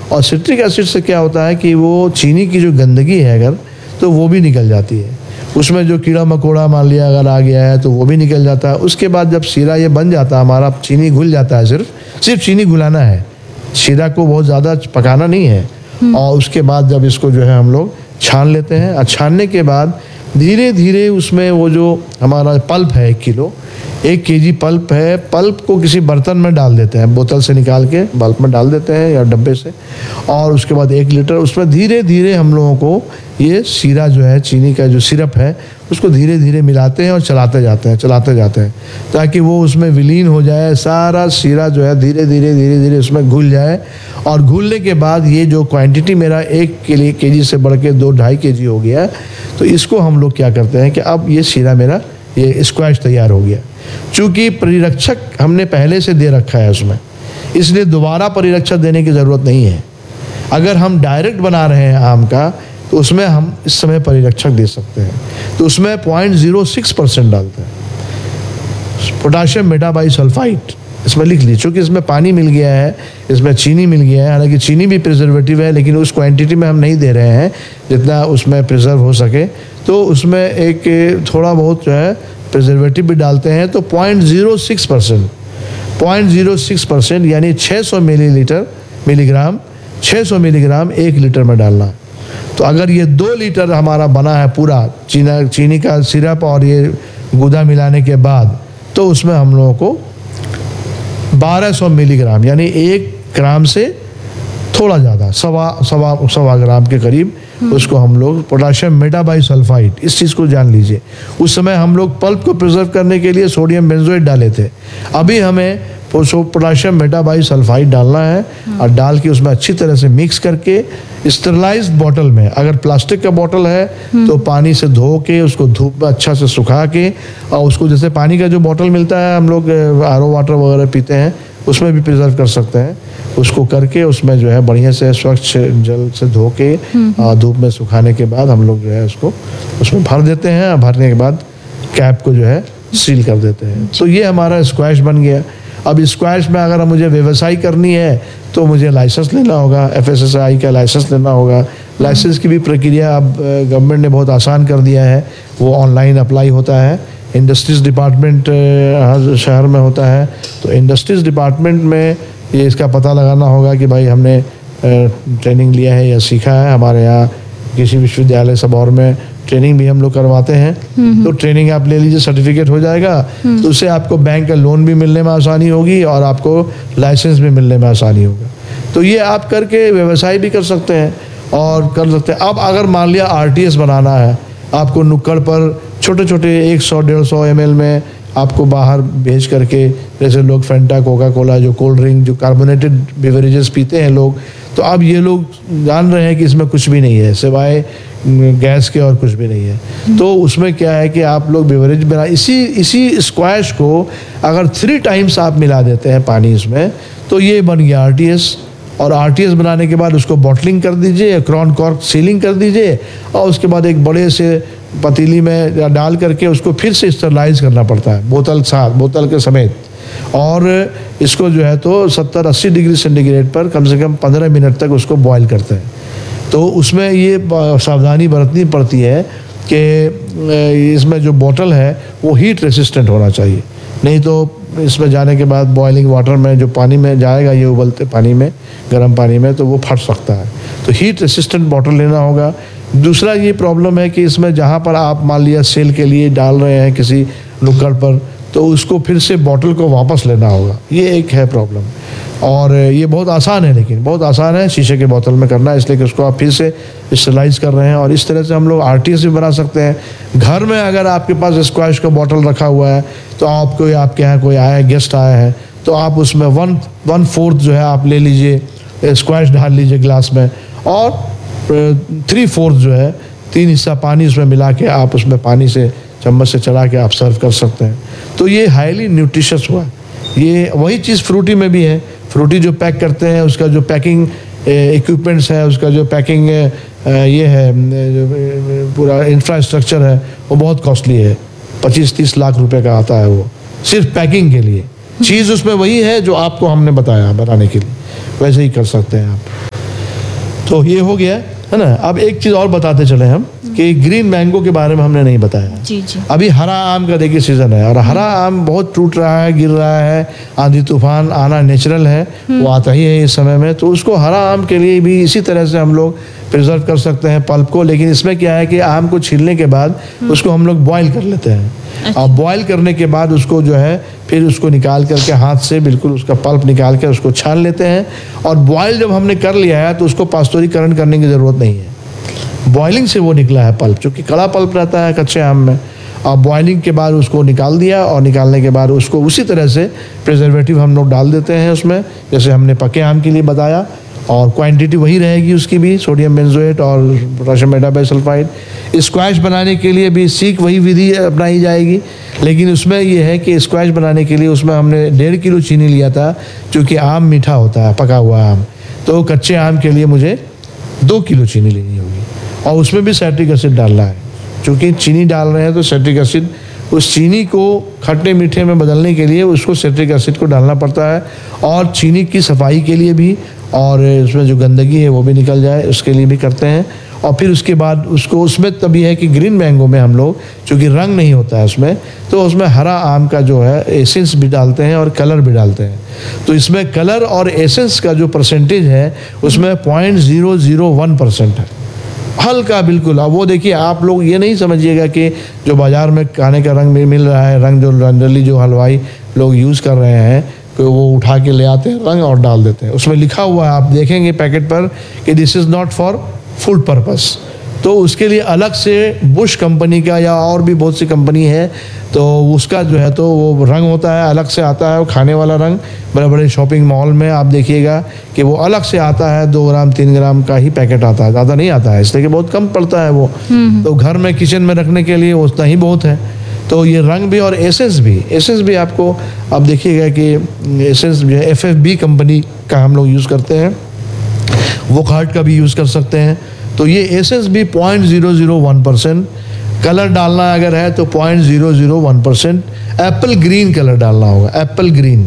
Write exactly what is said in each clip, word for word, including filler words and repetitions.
और citric acid से क्या होता है कि वो चीनी की जो गंदगी है अगर, तो वो भी निकल जाती है। उसमें जो कीड़ा मकोड़ा मान लिया अगर आ गया है तो वो भी निकल जाता है। उसके बाद जब शीरा ये बन जाता है हमारा, चीनी घुल जाता है, सिर्फ सिर्फ चीनी घुलाना है, शीरा को बहुत ज़्यादा पकाना नहीं है। और उसके बाद जब इसको जो है हम लोग छान लेते हैं, और छानने के बाद धीरे धीरे उसमें वो जो हमारा पल्प है, एक किलो एक केजी पल्प है, पल्प को किसी बर्तन में डाल देते हैं, बोतल से निकाल के बल्ब में डाल देते हैं या डब्बे से। और उसके बाद एक लीटर उसमें धीरे धीरे हम लोगों को ये शीरा जो है, चीनी का जो सिरप है, उसको धीरे धीरे मिलाते हैं और चलाते जाते हैं चलाते जाते हैं ताकि वो उसमें विलीन हो जाए। सारा शीरा जो है धीरे धीरे धीरे धीरे उसमें घुल जाए। और घुलने के बाद ये जो क्वांटिटी मेरा एक के लिए के जी से बढ़ के दो ढाई के जी हो गया, तो इसको हम लोग क्या करते हैं कि अब ये शीरा मेरा ये स्क्वैश तैयार हो गया। चूँकि परिरक्षक हमने पहले से दे रखा है उसमें, इसलिए दोबारा परिरक्षक देने की ज़रूरत नहीं है। अगर हम डायरेक्ट बना रहे हैं आम का, तो उसमें हम इस समय परिरक्षक दे सकते हैं। तो उसमें पॉइंट ज़ीरो सिक्स परसेंट डालते हैं पोटाशियम मेटाबाइसल्फाइड, इसमें लिख लीजिए। चूँकि इसमें पानी मिल गया है, इसमें चीनी मिल गया है, हालांकि चीनी भी प्रिजर्वेटिव है, लेकिन उस क्वांटिटी में हम नहीं दे रहे हैं जितना उसमें प्रिजर्व हो सके। तो उसमें एक थोड़ा बहुत जो है प्रिजर्वेटिव भी डालते हैं। तो point zero six percent point zero six percent यानी छः सौ मिलीलीटर मिलीग्राम छः सौ मिलीग्राम एक लीटर में डालना है। तो अगर ये दो लीटर हमारा बना है पूरा चीना चीनी का सिरप और ये गुदा मिलाने के बाद, तो उसमें हम लोगों को बारह सौ मिलीग्राम यानी एक ग्राम से थोड़ा ज़्यादा सवा सवा सवा ग्राम के करीब उसको हम लोग पोटाशियम मेटाबाइसल्फाइड, इस चीज़ को जान लीजिए। उस समय हम लोग पल्प को प्रिजर्व करने के लिए सोडियम बेंजोएट डाले थे, अभी हमें पोटाशियम मेटाबाइसल्फाइड डालना है। और डाल के उसमें अच्छी तरह से मिक्स करके स्टेरलाइज्ड बॉटल में, अगर प्लास्टिक का बॉटल है तो पानी से धो के उसको धूप में अच्छा से सुखा के, और उसको जैसे पानी का जो बॉटल मिलता है हम लोग आर ओ वाटर वगैरह पीते हैं, उसमें भी प्रिजर्व कर सकते हैं। उसको करके उसमें जो है बढ़िया से स्वच्छ जल से धो के धूप में सुखाने के बाद हम लोग जो है उसको उसमें भर देते हैं। भरने के बाद कैप को जो है सील कर देते हैं। तो ये हमारा स्क्वैश बन गया। अब स्क्वैश में अगर मुझे व्यवसाय करनी है तो मुझे लाइसेंस लेना होगा, एफ एस एस आई का लाइसेंस लेना होगा। लाइसेंस की भी प्रक्रिया अब गवर्नमेंट ने बहुत आसान कर दिया है, वो ऑनलाइन अप्लाई होता है। इंडस्ट्रीज़ डिपार्टमेंट हर शहर में होता है, तो इंडस्ट्रीज़ डिपार्टमेंट में ये इसका पता लगाना होगा कि भाई हमने ट्रेनिंग लिया है या सीखा है। हमारे यहाँ किसी विश्वविद्यालय सब और में ट्रेनिंग भी हम लोग करवाते हैं, तो ट्रेनिंग आप ले लीजिए, सर्टिफिकेट हो जाएगा, तो उससे आपको बैंक का लोन भी मिलने में आसानी होगी और आपको लाइसेंस भी मिलने में आसानी होगा। तो ये आप करके व्यवसाय भी कर सकते हैं और कर सकते हैं। अब अगर मान लिया आर टी एस बनाना है आपको, नुक्कड़ पर छोटे छोटे एक सौ डेढ़ सौ एम एल में आपको बाहर भेज करके, जैसे लोग फेंटा, कोका कोला, जो कोल्ड ड्रिंक, जो कार्बोनेटेड बेवरेजेस पीते हैं लोग, तो अब ये लोग जान रहे हैं कि इसमें कुछ भी नहीं है सिवाय गैस के, और कुछ भी नहीं है। तो उसमें क्या है कि आप लोग बेवरेज बना, इसी इसी स्क्वैश को अगर थ्री टाइम्स आप मिला देते हैं पानी इसमें, तो ये बन गया आर टी एस। और आर टी एस बनाने के बाद उसको बॉटलिंग कर दीजिए, क्रॉन कॉर्क सीलिंग कर दीजिए, और उसके बाद एक बड़े से पतीली में डाल करके उसको फिर से स्टरलाइज करना पड़ता है, बोतल साथ बोतल के समेत। और इसको जो है तो सत्तर अस्सी डिग्री सेंटीग्रेड पर कम से कम पंद्रह मिनट तक उसको बॉईल करते हैं। तो उसमें ये सावधानी बरतनी पड़ती है कि इसमें जो बोतल है वो हीट रेसिस्टेंट होना चाहिए, नहीं तो इसमें जाने के बाद बॉइलिंग वाटर में जो पानी में जाएगा, ये उबलते पानी में, गर्म पानी में, तो वो फट सकता है। तो हीट रेसिस्टेंट बॉटल लेना होगा। दूसरा ये प्रॉब्लम है कि इसमें जहाँ पर आप मान लिया सेल के लिए डाल रहे हैं किसी नुक्कड़ पर, तो उसको फिर से बॉटल को वापस लेना होगा, ये एक है प्रॉब्लम। और ये बहुत आसान है, लेकिन बहुत आसान है शीशे के बोतल में करना, इसलिए कि उसको आप फिर से स्टरलाइज कर रहे हैं। और इस तरह से हम लोग आर टी एस भी बना सकते हैं। घर में अगर आपके पास स्क्वैश का बॉटल रखा हुआ है, तो आपको आपके यहाँ कोई आया है, गेस्ट आया है, तो आप उसमें वन वन फोर्थ जो है आप ले लीजिए, स्क्वैश डाल लीजिए गिलास में, और थ्री फोर्थ जो है, तीन हिस्सा पानी उसमें मिला के आप उसमें पानी से चम्मच से चला के आप सर्व कर सकते हैं। तो ये हाईली न्यूट्रिशियस हुआ। ये वही चीज़ फ्रूटी में भी है। फ्रूटी जो पैक करते हैं, उसका जो पैकिंग इक्विपमेंट्स है, उसका जो पैकिंग ये है, जो पूरा इंफ्रास्ट्रक्चर है, वो बहुत कॉस्टली है, पच्चीस तीस लाख रुपए का आता है वो, सिर्फ पैकिंग के लिए। चीज़ उसमें वही है जो आपको हमने बताया बनाने के लिए, वैसे ही कर सकते हैं आप। तो ये हो गया है ना। अब एक चीज और बताते चले हम कि ग्रीन मैंगो के बारे में हमने नहीं बताया। जी जी। अभी हरा आम का देखिए सीजन है और हरा आम बहुत टूट रहा है, गिर रहा है, आंधी तूफान आना नेचुरल है, वो आता ही है इस समय में। तो उसको हरा आम के लिए भी इसी तरह से हम लोग प्रिजर्व कर सकते हैं पल्प को। लेकिन इसमें क्या है कि आम को छीलने के बाद उसको हम लोग बॉईल कर लेते हैं। और बॉईल करने के बाद उसको जो है फिर उसको निकाल करके हाथ से बिल्कुल उसका पल्प निकाल कर उसको छान लेते हैं। और बॉईल जब हमने कर लिया है तो उसको पास्चुरीकरण करने की ज़रूरत नहीं है। बॉइलिंग से वो निकला है पल्प, चूँकि कड़ा पल्प रहता है कच्चे आम में। और बॉइलिंग के बाद उसको निकाल दिया और निकालने के बाद उसको उसी तरह से प्रिजर्वेटिव हम लोग डाल देते हैं उसमें, जैसे हमने पके आम के लिए बताया। और क्वांटिटी वही रहेगी उसकी भी, सोडियम बेंजोएट और पोटेशियम मेटाबाइसल्फाइड। स्क्वैश बनाने के लिए भी सीख वही विधि अपनाई जाएगी। लेकिन उसमें ये है कि स्क्वैश बनाने के लिए उसमें हमने डेढ़ किलो चीनी लिया था, क्योंकि आम मीठा होता है, पका हुआ आम। तो कच्चे आम के लिए मुझे दो किलो चीनी लेनी होगी और उसमें भी साइट्रिक एसिड डालना है। चूँकि चीनी डाल रहे हैं तो साइट्रिक एसिड उस चीनी को खट्टे मीठे में बदलने के लिए उसको साइट्रिक एसिड को डालना पड़ता है। और चीनी की सफाई के लिए भी और उसमें जो गंदगी है वो भी निकल जाए उसके लिए भी करते हैं। और फिर उसके बाद उसको उसमें तभी है कि ग्रीन मैंगो में हम लोग चूँकि रंग नहीं होता है उसमें, तो उसमें हरा आम का जो है एसेंस भी डालते हैं और कलर भी डालते हैं। तो इसमें कलर और एसेंस का जो परसेंटेज है उसमें point zero zero one percent है, हल्का बिल्कुल। अब वो देखिए, आप लोग ये नहीं समझिएगा कि जो बाज़ार में खाने का रंग मिल रहा है, रंग जो जनरली जो हलवाई लोग यूज़ कर रहे हैं, कि वो उठा के ले आते हैं रंग और डाल देते हैं। उसमें लिखा हुआ है, आप देखेंगे पैकेट पर कि this is not for food purpose. तो उसके लिए अलग से बुश कंपनी का या और भी बहुत सी कंपनी है, तो उसका जो है तो वो रंग होता है, अलग से आता है वो खाने वाला रंग। बड़े बड़े शॉपिंग मॉल में आप देखिएगा कि वो अलग से आता है, दो ग्राम तीन ग्राम का ही पैकेट आता है, ज़्यादा नहीं आता है, इसलिए कि बहुत कम पड़ता है वो। तो घर में किचन में रखने के लिए उतना ही बहुत है। तो ये रंग भी और एसेंस भी एसेंस भी आपको आप देखिएगा कि एसेंस जो है एफ एफ बी कंपनी का हम लोग यूज़ करते हैं, वो कार्ड का भी यूज़ कर सकते हैं। तो ये एसेंस भी point zero zero one percent, colour डालना अगर है तो point zero zero one percent Apple green colour डालना होगा। Apple green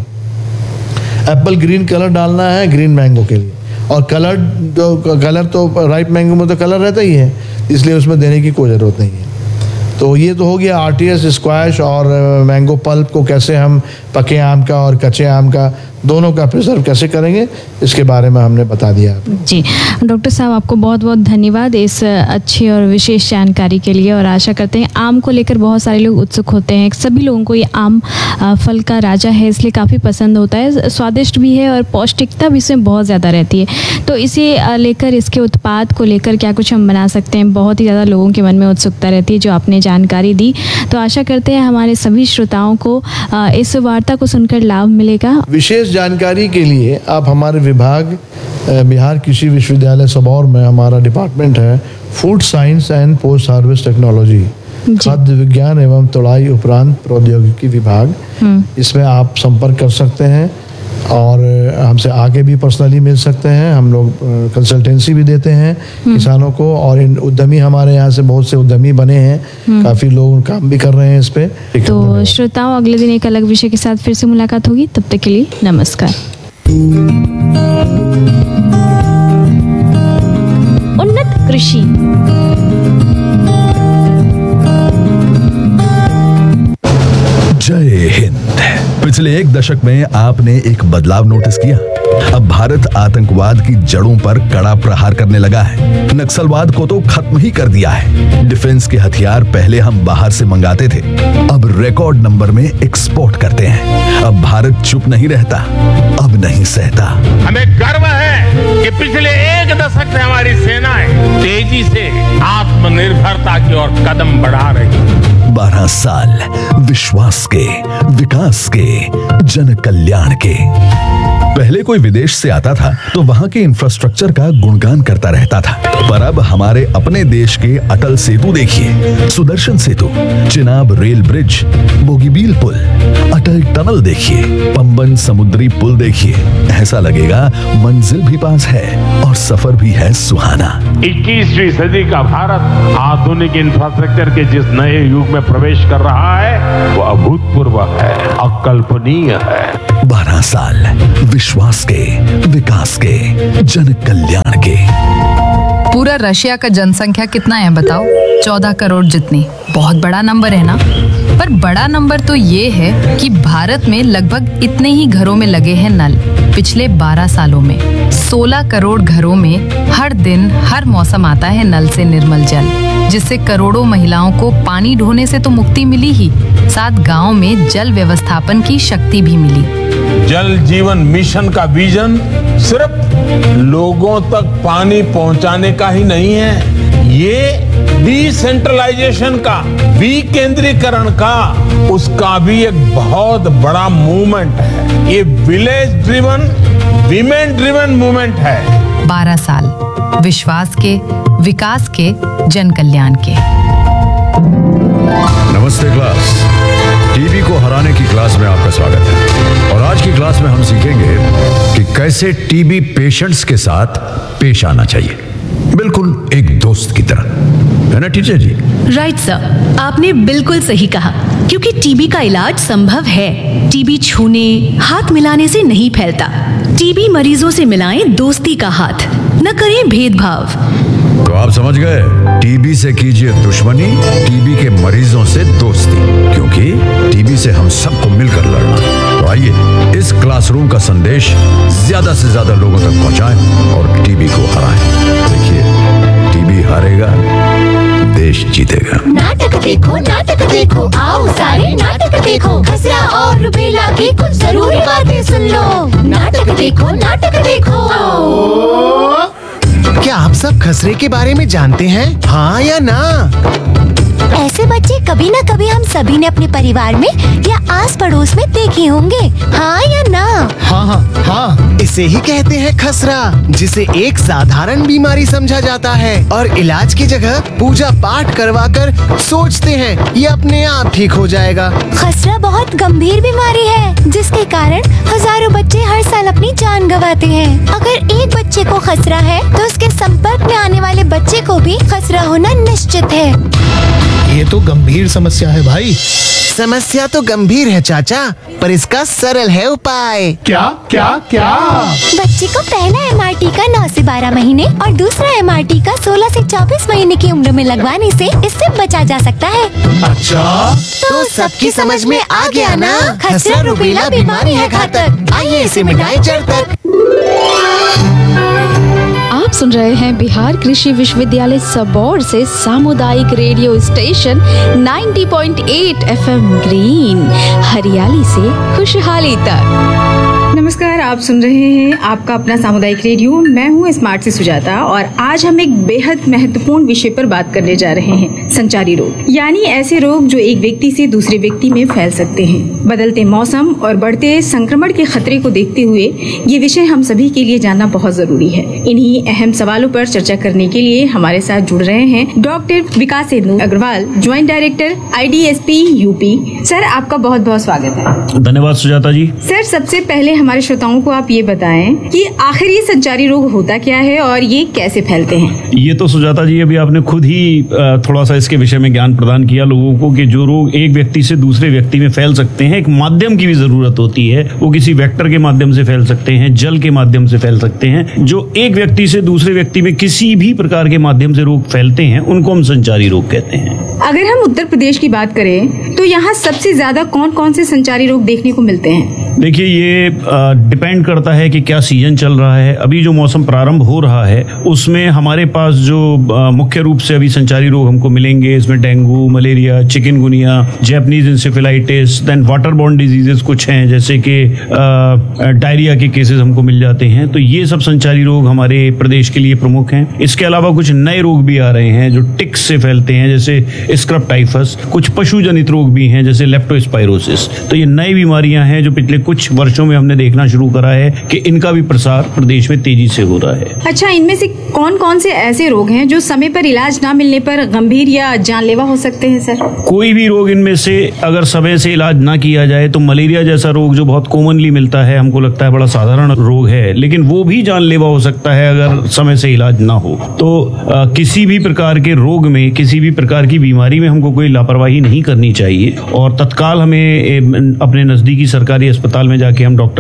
Apple green colour डालना है ग्रीन मैंगो के लिए। और कलर जो कलर तो राइप मैंगो में तो कलर रहता ही है, इसलिए उसमें देने की कोई ज़रूरत नहीं है। तो ये तो हो गया आर टी एस, स्क्वैश और मैंगो पल्प को कैसे हम पके आम का और कच्चे आम का दोनों का प्रिजर्व कैसे करेंगे, इसके बारे में हमने बता दिया। जी डॉक्टर साहब, आपको बहुत बहुत धन्यवाद इस अच्छी और विशेष जानकारी के लिए। और आशा करते हैं आम को लेकर बहुत सारे लोग उत्सुक होते हैं, सभी लोगों को ये आम फल का राजा है, इसलिए काफ़ी पसंद होता है, स्वादिष्ट भी है और पौष्टिकता भी इसमें बहुत ज़्यादा रहती है। तो इसे लेकर, इसके उत्पाद को लेकर क्या कुछ हम बना सकते हैं, बहुत ही ज़्यादा लोगों के मन में उत्सुकता रहती है, जो आपने जानकारी दी। तो आशा करते हैं हमारे सभी श्रोताओं को इस वार्ता को सुनकर लाभ मिलेगा। विशेष जानकारी के लिए आप हमारे विभाग बिहार कृषि विश्वविद्यालय सबौर में हमारा डिपार्टमेंट है food science and post harvest technology, खाद्य विज्ञान एवं तोड़ाई उपरांत प्रौद्योगिकी विभाग, इसमें आप संपर्क कर सकते हैं और हमसे आगे भी पर्सनली मिल सकते हैं। हम लोग कंसल्टेंसी भी देते हैं किसानों को, और इन उद्यमी हमारे यहाँ से बहुत से उद्यमी बने हैं, काफ़ी लोग काम भी कर रहे हैं इस पे। तो श्रोताओं, अगले दिन एक अलग विषय के साथ फिर से मुलाकात होगी, तब तक के लिए नमस्कार। उन्नत कृषि जय हिंद। पिछले एक दशक में आपने एक बदलाव नोटिस किया। अब भारत आतंकवाद की जड़ों पर कड़ा प्रहार करने लगा है। नक्सलवाद को तो खत्म ही कर दिया है। डिफेंस के हथियार पहले हम बाहर से मंगाते थे, अब रिकॉर्ड नंबर में एक्सपोर्ट करते हैं। अब भारत चुप नहीं रहता, अब नहीं सहता। हमें गर्व है कि पिछले एक दशक से हमारी सेनाएं तेजी से आत्मनिर्भरता की ओर कदम बढ़ा रही है। बारह साल विश्वास के, विकास के, जन कल्याण के। पहले कोई विदेश से आता था तो वहां के इंफ्रास्ट्रक्चर का गुणगान करता रहता था, पर अब हमारे अपने देश के अटल सेतु देखिए, सुदर्शन सेतु, चिनाब रेल ब्रिज, बोगीबील पुल, अटल टनल देखिए, पंबन समुद्री पुल देखिए। ऐसा लगेगा मंजिल भी पास है और सफर भी है सुहाना। इक्कीसवीं सदी का भारत आधुनिक इंफ्रास्ट्रक्चर के जिस नए युग में प्रवेश कर रहा है, वो अभूतपूर्व है, अकल्पनीय है। बारह साल विश्वास के, विकास के, जन कल्याण के। पूरा रशिया का जनसंख्या कितना है बताओ? चौदह करोड़ जितनी। बहुत बड़ा नंबर है ना? पर बड़ा नंबर तो ये है कि भारत में लगभग इतने ही घरों में लगे हैं नल। पिछले बारह सालों में सोलह करोड़ घरों में हर दिन हर मौसम आता है नल से निर्मल जल, जिससे करोड़ों महिलाओं को पानी ढोने से तो मुक्ति मिली ही, साथ गांव में जल व्यवस्थापन की शक्ति भी मिली। जल जीवन मिशन का विजन सिर्फ लोगों तक पानी पहुंचाने का ही नहीं है, ये डिसेंट्रलाइजेशन का, विकेंद्रीकरण का, उसका भी एक बहुत बड़ा मूवमेंट है। ये village driven, women driven movement है। बारह साल विश्वास के, विकास के, जन कल्याण के। नमस्ते क्लास, टीबी को हराने की क्लास में आपका स्वागत है। और आज की क्लास में हम सीखेंगे कि कैसे टीबी पेशेंट्स के साथ पेश आना चाहिए, बिल्कुल एक दोस्त की तरह, है ना टीचर जी? राइट सर, आपने बिल्कुल सही कहा, क्योंकि टीबी का इलाज संभव है। टीबी छूने, हाथ मिलाने से नहीं फैलता। टीबी मरीजों से मिलाएं दोस्ती का हाथ, न करें भेदभाव। तो आप समझ गए, टीबी से कीजिए दुश्मनी, टीबी के मरीजों से दोस्ती, क्योंकि टीबी से हम सबको मिलकर लड़ना। तो आइए इस क्लासरूम का संदेश ज्यादा से ज्यादा लोगों तक पहुंचाएं और टीबी को हराएं। देखिए, टीबी हारेगा, देश जीतेगा। नाटक देखो, नाटक देखो, आओ सारे नाटक देखो, खसरा और रुबेला की कुछ जरूरी बातें सुन लो। नाटक देखो, नाटक देखो। क्या आप सब खसरे के बारे में जानते हैं, हाँ या ना? ऐसे बच्चे कभी न कभी हम सभी ने अपने परिवार में या आस पड़ोस में देखे होंगे, हाँ या ना? हाँ हाँ हाँ, इसे ही कहते हैं खसरा, जिसे एक साधारण बीमारी समझा जाता है और इलाज की जगह पूजा पाठ करवा कर सोचते हैं ये अपने आप ठीक हो जाएगा। खसरा बहुत गंभीर बीमारी है, जिसके कारण हजारों बच्चे हर साल अपनी जान गंवाते हैं। अगर एक बच्चे को खसरा है तो उसके संपर्क में आने वाले बच्चे को भी खसरा होना निश्चित है। ये तो गंभीर समस्या है भाई। समस्या तो गंभीर है चाचा, पर इसका सरल है उपाय। क्या क्या क्या? बच्चे को पहला एम आर टी का नौ से बारह महीने और दूसरा एम आर टी का सोलह से चौबीस महीने की उम्र में लगवाने से इससे बचा जा सकता है। अच्छा, तो सबकी समझ में आ गया ना? खसरा रुबेला बीमारी है घातक, आइए इसे मिटाएं जड़ तक। आप सुन रहे हैं बिहार कृषि विश्वविद्यालय सबौर से सामुदायिक रेडियो स्टेशन नब्बे पॉइंट आठ एफएम ग्रीन, हरियाली से खुशहाली तक। नमस्कार, आप सुन रहे हैं आपका अपना सामुदायिक रेडियो। मैं हूं स्मार्ट से सुजाता और आज हम एक बेहद महत्वपूर्ण विषय पर बात करने जा रहे हैं, संचारी रोग, यानी ऐसे रोग जो एक व्यक्ति से दूसरे व्यक्ति में फैल सकते हैं। बदलते मौसम और बढ़ते संक्रमण के खतरे को देखते हुए ये विषय हम सभी के लिए जानना बहुत जरूरी है। इन्हीं अहम सवालों पर चर्चा करने के लिए हमारे साथ जुड़ रहे हैं doctor Vikasendu Agarwal, joint director I D S P UP. Sir, आपका बहुत बहुत स्वागत है। धन्यवाद सुजाता जी। सर, सबसे पहले हमारे श्रोताओं को आप ये बताएं कि आखिर ये संचारी रोग होता क्या है और ये कैसे फैलते हैं? ये तो सुजाता जी अभी आपने खुद ही थोड़ा सा इसके विषय में ज्ञान प्रदान किया लोगों को कि जो रोग एक व्यक्ति से दूसरे व्यक्ति में फैल सकते हैं, एक माध्यम की भी जरूरत होती है। वो किसी वेक्टर के माध्यम से फैल सकते हैं, जल के माध्यम से फैल सकते हैं। जो एक व्यक्ति से दूसरे व्यक्ति में किसी भी प्रकार के माध्यम से रोग फैलते हैं उनको हम संचारी रोग कहते हैं। अगर हम उत्तर प्रदेश की बात करें तो यहाँ सबसे ज्यादा कौन कौन से संचारी रोग देखने को मिलते हैं? देखिए, ये डिपेंड करता है कि क्या सीजन चल रहा है। अभी जो मौसम प्रारंभ हो रहा है उसमें हमारे पास जो आ, मुख्य रूप से अभी संचारी रोग हमको मिलेंगे, इसमें dengue, malaria, chikungunya, Japanese encephalitis, then water borne diseases कुछ हैं, जैसे कि डायरिया के केसेस हमको मिल जाते हैं। तो ये सब संचारी रोग हमारे प्रदेश के लिए प्रमुख हैं। इसके अलावा कुछ नए रोग भी आ रहे हैं जो टिक्स से फैलते हैं, जैसे स्क्रब टाइफस। कुछ पशु जनित रोग भी हैं जैसे लेप्टोस्पाइरोसिस। तो ये नई बीमारियां हैं जो पिछले कुछ वर्षों में हमने देखना शुरू करा है कि इनका भी प्रसार प्रदेश में तेजी से हो रहा है। अच्छा, इनमें से कौन कौन से ऐसे रोग हैं जो समय पर इलाज ना मिलने पर गंभीर या जानलेवा हो सकते हैं? सर, कोई भी रोग इनमें से अगर समय से इलाज ना किया जाए तो मलेरिया जैसा रोग जो बहुत कॉमनली मिलता है, हमको लगता है बड़ा साधारण रोग है, लेकिन वो भी जानलेवा हो सकता है अगर समय से इलाज ना हो। तो आ, किसी भी प्रकार के रोग में, किसी भी प्रकार की बीमारी में हमको कोई लापरवाही नहीं करनी चाहिए और तत्काल हमें अपने नजदीकी सरकारी अस्पताल में जाके हम डॉक्टर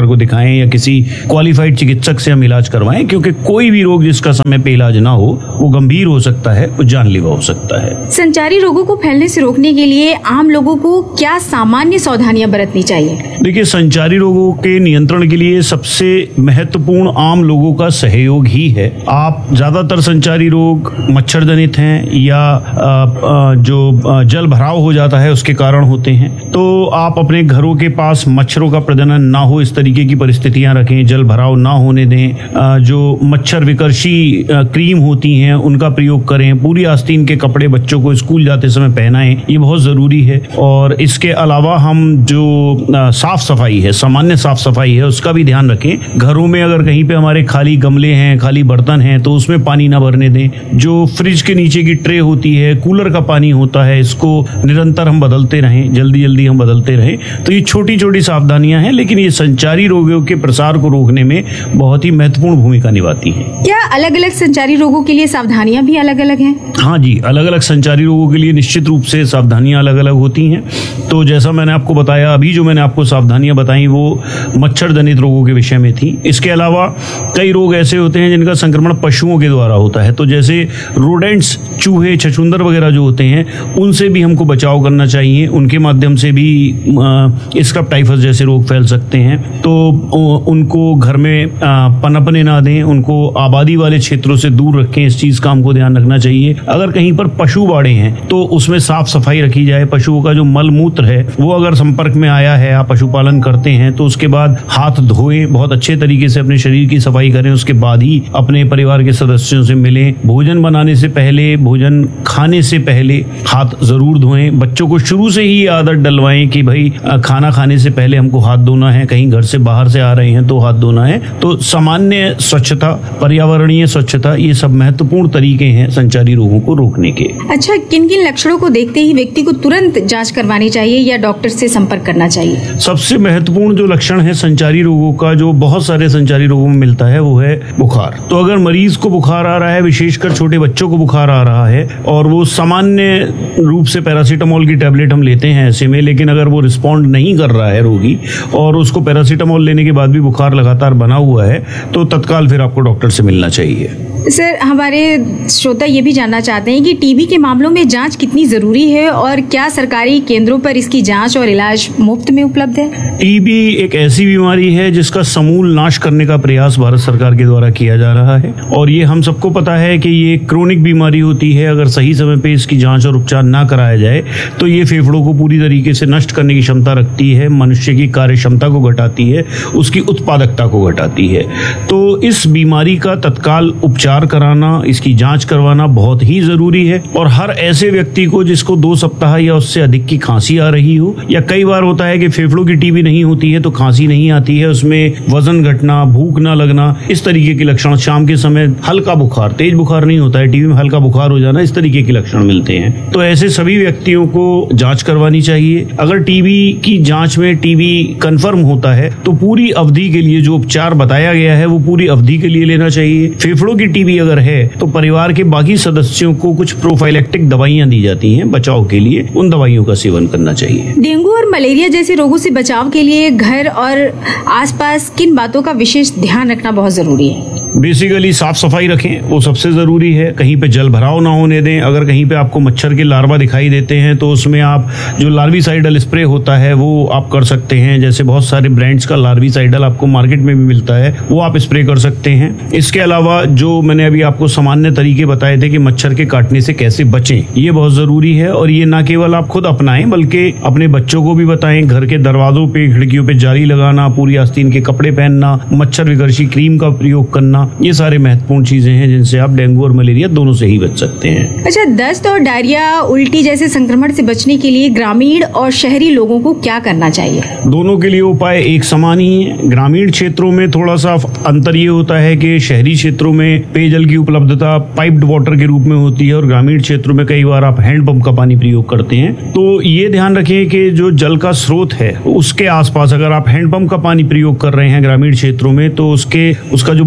डॉक्टर को दिखाएं या किसी क्वालिफाइड चिकित्सक से हम इलाज करवाएं, क्योंकि कोई भी रोग जिसका समय पे इलाज ना हो वो गंभीर हो सकता है, वो जानलेवा हो सकता है। संचारी रोगों को फैलने से रोकने के लिए आम लोगों को क्या सामान्य सावधानियां बरतनी चाहिए? देखिए, संचारी रोगों के नियंत्रण के लिए सबसे महत्वपूर्ण आम लोगों का सहयोग ही है। आप ज्यादातर संचारी रोग मच्छर जनित हैं या आ, आ, जो जल भराव हो जाता है उसके कारण होते हैं, तो आप अपने घरों के पास मच्छरों का प्रजनन ना हो इस तरीके की परिस्थितियां रखें, जल भराव ना होने दें, आ, जो मच्छर विकर्षी क्रीम होती हैं उनका प्रयोग करें, पूरी आस्तीन के कपड़े बच्चों को स्कूल जाते समय पहनाएं, ये बहुत जरूरी है। और इसके अलावा हम जो साफ सफाई है, सामान्य साफ सफाई है, उसका भी ध्यान रखें। घरों में अगर कहीं पे हमारे खाली गमले हैं, खाली बर्तन हैं, तो उसमें पानी ना भरने दें। जो फ्रिज के नीचे की ट्रे होती है, कूलर का पानी होता है, इसको निरंतर हम बदलते रहें, जल्दी जल्दी हम बदलते रहें। तो ये छोटी छोटी सावधानियां हैं, लेकिन ये संचारी रोगों के प्रसार को रोकने में बहुत ही महत्वपूर्ण भूमिका निभाती हैं। क्या अलग अलग संचारी रोगों के लिए सावधानियां भी अलग अलग हैं? हाँ जी, अलग अलग संचारी रोगों के लिए निश्चित रूप से सावधानियां अलग अलग होती हैं। तो जैसा मैंने आपको बताया, अभी जो मैंने आपको सावधानियां बताई वो मच्छर जनित रोगों के विषय में थी। इसके अलावा कई रोग ऐसे होते हैं जिनका संक्रमण पशुओं के द्वारा होता है, तो जैसे रोडेंट्स, चूहे, छछूंदर वगैरह जो होते हैं, उनसे भी हमको बचाव करना चाहिए। उनके माध्यम से भी स्क्रब टाइफस जैसे रोग फैल सकते हैं, तो उनको घर में पनपने ना दें, उनको आबादी वाले क्षेत्रों से दूर रखें। इस चीज का हमको ध्यान रखना चाहिए। अगर कहीं पर पशु बाड़े हैं तो उसमें साफ सफाई रखी जाए। पशुओं का जो मल मूत्र है वो अगर संपर्क में आया है, आप पशुपालन करते हैं, तो उसके बाद हाथ धोएं, बहुत अच्छे तरीके से अपने शरीर की सफाई करें, उसके बाद ही अपने परिवार के सदस्यों से मिलें। भोजन बनाने से पहले, भोजन खाने से पहले हाथ जरूर धोएं। बच्चों को शुरू से ही आदत डलवाएं कि भाई खाना खाने से पहले हमको हाथ धोना है, कहीं घर से बाहर से आ रहे हैं तो हाथ धोना है। तो सामान्य स्वच्छता, पर्यावरणीय स्वच्छता, ये सब महत्वपूर्ण तरीके हैं संचारी रोगों को रोकने के। अच्छा, किन किन लक्षणों को देखते ही व्यक्ति को तुरंत जांच करवानी चाहिए या डॉक्टर से संपर्क करना चाहिए? सबसे महत्वपूर्ण जो लक्षण है संचारी रोगों का, जो बहुत सारे संचारी रोगों में मिलता है, वो है बुखार। तो अगर मरीज को बुखार आ रहा है, विशेषकर छोटे बच्चों को बुखार आ रहा है और वो सामान्य रूप से पैरासीटामोल की टैबलेट हम लेते हैं ऐसे में, लेकिन अगर वो रिस्पॉन्ड नहीं कर रहा है रोगी और उसको पैरासीटामोल लेने के बाद भी बुखार लगातार बना हुआ है, तो तत्काल फिर आपको डॉक्टर से मिलना चाहिए। सर, हमारे श्रोता ये भी जानना चाहते हैं कि टीबी के मामलों में जांच कितनी जरूरी है और क्या सरकारी केंद्रों पर इसकी जांच और इलाज मुफ्त में उपलब्ध है? टीबी एक ऐसी बीमारी है जिसका समूल नाश करने का प्रयास भारत सरकार के द्वारा किया जा रहा है और ये हम सबको पता है कि ये क्रोनिक बीमारी होती है। अगर सही समय पे इसकी जांच और उपचार ना कराया जाए तो ये फेफड़ों को पूरी तरीके से नष्ट करने की क्षमता रखती है, मनुष्य की कार्य क्षमता को घटाती है, उसकी उत्पादकता को घटाती है। तो इस बीमारी का तत्काल उपचार कराना, इसकी जांच करवाना बहुत ही जरूरी है। और हर ऐसे व्यक्ति को जिसको दो सप्ताह या उससे अधिक की खांसी आ रही हो, या कई बार होता है कि फेफड़ों की टीबी नहीं होती है तो खांसी नहीं आती है, उसमें वजन घटना, भूख ना लगना, इस तरीके के लक्षण, शाम के समय हल्का बुखार, तेज बुखार नहीं होता है, टीबी में हल्का बुखार हो जाना, इस तरीके के लक्षण मिलते हैं। तो ऐसे सभी व्यक्तियों को जांच करवानी चाहिए। अगर टीबी की जांच में टीबी कंफर्म होता है तो पूरी अवधि के लिए जो उपचार बताया गया है वो पूरी अवधि के लिए लेना चाहिए। फेफड़ों की टीबी अगर है तो परिवार के बाकी सदस्यों को कुछ प्रोफाइलेक्टिक दवाइयां दी जाती हैं बचाव के लिए, उन दवाइयों का सेवन करना चाहिए। डेंगू और मलेरिया जैसे रोगों से बचाव के लिए घर और आसपास किन बातों का विशेष ध्यान रखना बहुत जरूरी है? बेसिकली साफ सफाई रखें, वो सबसे जरूरी है। कहीं पे जल भराव ना होने दें। अगर कहीं पे आपको मच्छर के लार्वा दिखाई देते हैं तो उसमें आप जो लार्विसाइडल स्प्रे होता है वो आप कर सकते हैं। जैसे बहुत सारे ब्रांड्स का लार्विसाइडल आपको मार्केट में भी मिलता है, वो आप स्प्रे कर सकते हैं। इसके अलावा जो मैंने अभी आपको सामान्य तरीके बताए थे कि मच्छर के काटने से कैसे बचें, ये बहुत जरूरी है। और ये ना केवल आप खुद अपनाएं बल्कि अपने बच्चों को भी बताएं। घर के दरवाजों पे, खिड़कियों पे जाली लगाना, पूरी आस्तीन के कपड़े पहनना, मच्छर विकर्षी क्रीम का प्रयोग करना, ये सारे महत्वपूर्ण चीजें हैं जिनसे आप डेंगू और मलेरिया दोनों से ही बच सकते हैं। अच्छा, दस्त और डायरिया, उल्टी जैसे संक्रमण से बचने के लिए ग्रामीण और शहरी लोगों को क्या करना चाहिए? दोनों के लिए उपाय एक समान ही है। ग्रामीण क्षेत्रों में थोड़ा सा अंतर ये होता है कि शहरी क्षेत्रों में पेयजल की उपलब्धता पाइप्ड वाटर के रूप में होती है और ग्रामीण क्षेत्रों में कई बार आप हैंडपंप का पानी प्रयोग करते हैं। तो ये ध्यान रखें कि जो जल का स्रोत है उसके आसपास अगर आप हैंडपंप का पानी प्रयोग कर रहे हैं ग्रामीण क्षेत्रों में, तो उसके उसका जो बेस होता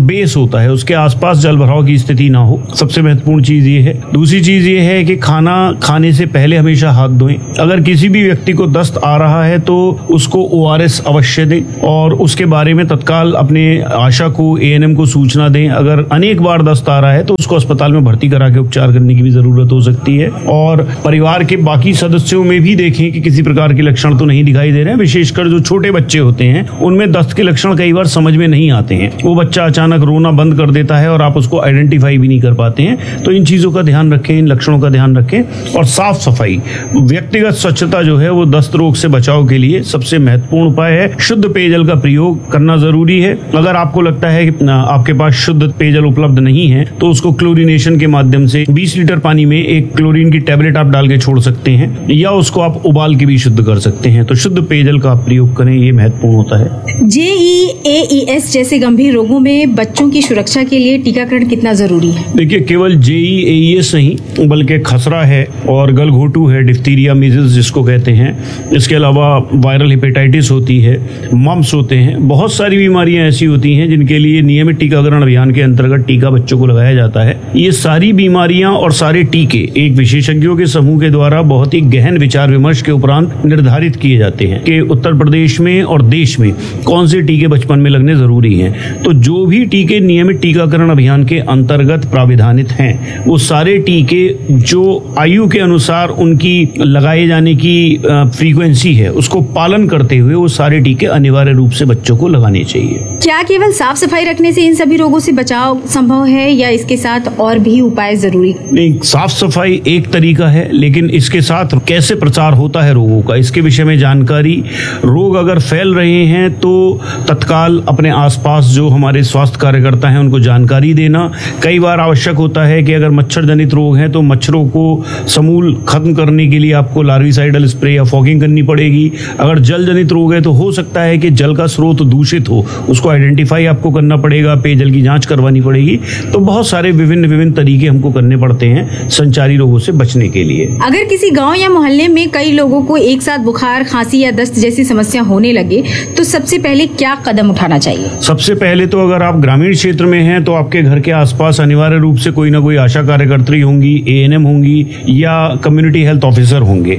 होता है उसके आसपास जल भराव की स्थिति ना हो, सबसे महत्वपूर्ण चीज ये है। दूसरी चीज ये है कि खाना खाने से पहले हमेशा हाथ धोएं। अगर किसी भी व्यक्ति को दस्त आ रहा है तो उसको ओ आर एस अवश्य दें और उसके बारे में तत्काल अपने आशा को, ए एन एम को सूचना दें। अगर अनेक बार दस्त आ रहा है तो उसको अस्पताल में भर्ती करा के उपचार करने की भी जरूरत हो सकती है। और परिवार के बाकी सदस्यों में भी देखें कि किसी प्रकार के लक्षण तो नहीं दिखाई दे रहे हैं। विशेषकर जो छोटे बच्चे होते हैं उनमें दस्त के लक्षण कई बार समझ में नहीं आते हैं। वो बच्चा अचानक रोना बंद कर देता है और आप उसको आइडेंटिफाई भी नहीं कर पाते हैं। तो इन चीजों का ध्यान रखें, इन लक्षणों का ध्यान रखें। और साफ सफाई, व्यक्तिगत स्वच्छता जो है वो दस्त रोग से बचाव के लिए सबसे महत्वपूर्ण उपाय है। शुद्ध पेयजल का प्रयोग करना जरूरी है। अगर आपको लगता है कि आपके पास शुद्ध पेयजल उपलब्ध नहीं है तो उसको क्लोरीनेशन के माध्यम से बीस लीटर पानी में एक क्लोरीन की टैबलेट आप डाल के छोड़ सकते हैं या उसको आप उबाल के भी शुद्ध कर सकते हैं। तो शुद्ध पेयजल का आप प्रयोग करें, ये महत्वपूर्ण होता है। जे ई ए ई एस जैसे गंभीर रोगों में बच्चों की सुरक्षा के लिए टीकाकरण कितना जरूरी है? देखिए, केवल जे ई ए ई एस नहीं बल्कि खसरा है और गलघोटू है, डिफ्थीरिया, मीजल्स जिसको कहते हैं, इसके अलावा वायरल हेपेटाइटिस होती है, मम्स होते हैं। बहुत सारी बीमारियां ऐसी होती हैं जिनके लिए नियमित टीकाकरण अभियान के अंतर्गत टीका बच्चों को लगाया जाता है। ये सारी बीमारियां और सारे टीके एक विशेषज्ञों के समूह के द्वारा बहुत ही गहन विचार विमर्श के उपरांत निर्धारित किए जाते हैं कि उत्तर प्रदेश में और देश में कौन से टीके बचपन में लगने जरूरी हैं। तो जो भी टीके नियमित टीकाकरण अभियान के अंतर्गत प्राविधानित हैं वो सारे टीके जो आयु के अनुसार उनकी लगाए जाने की फ्रीक्वेंसी है उसको पालन करते हुए वो सारे टीके अनिवार्य रूप से बच्चों को लगाने चाहिए। क्या केवल साफ सफाई रखने से इन सभी रोगों से बचाव संभव है या इसके साथ और भी उपाय जरूरी? नहीं, साफ सफाई एक तरीका है लेकिन इसके साथ कैसे प्रचार होता है रोगों का, इसके विषय में जानकारी, रोग अगर फैल रहे हैं तो तत्काल अपने आसपास जो हमारे स्वास्थ्य कार्यकर्ता हैं उनको जानकारी देना। कई बार आवश्यक होता है कि अगर मच्छर जनित रोग हैं तो मच्छरों को समूल खत्म करने के लिए आपको लार्विसाइडल स्प्रे या फॉगिंग करनी पड़ेगी। अगर जल जनित रोग है तो हो सकता है कि जल का स्रोत दूषित हो, उसको आइडेंटिफाई आपको करना पड़ेगा, पेयजल की जांच करवानी पड़ेगी। तो बहुत सारे विभिन्न विभिन्न तरीके हमको करने पड़ते हैं संचारी रोगों से बचने के लिए। अगर किसी गांव या मोहल्ले में कई लोगों को एक साथ बुखार, खांसी या दस्त जैसी समस्या होने लगे तो सबसे पहले क्या कदम उठाना चाहिए? सबसे पहले तो अगर आप ग्रामीण क्षेत्र में हैं तो आपके घर के आसपास अनिवार्य रूप से कोई ना कोई आशा कार्यकर्त्री होंगी, ए एन एम होंगी या कम्युनिटी हेल्थ ऑफिसर होंगे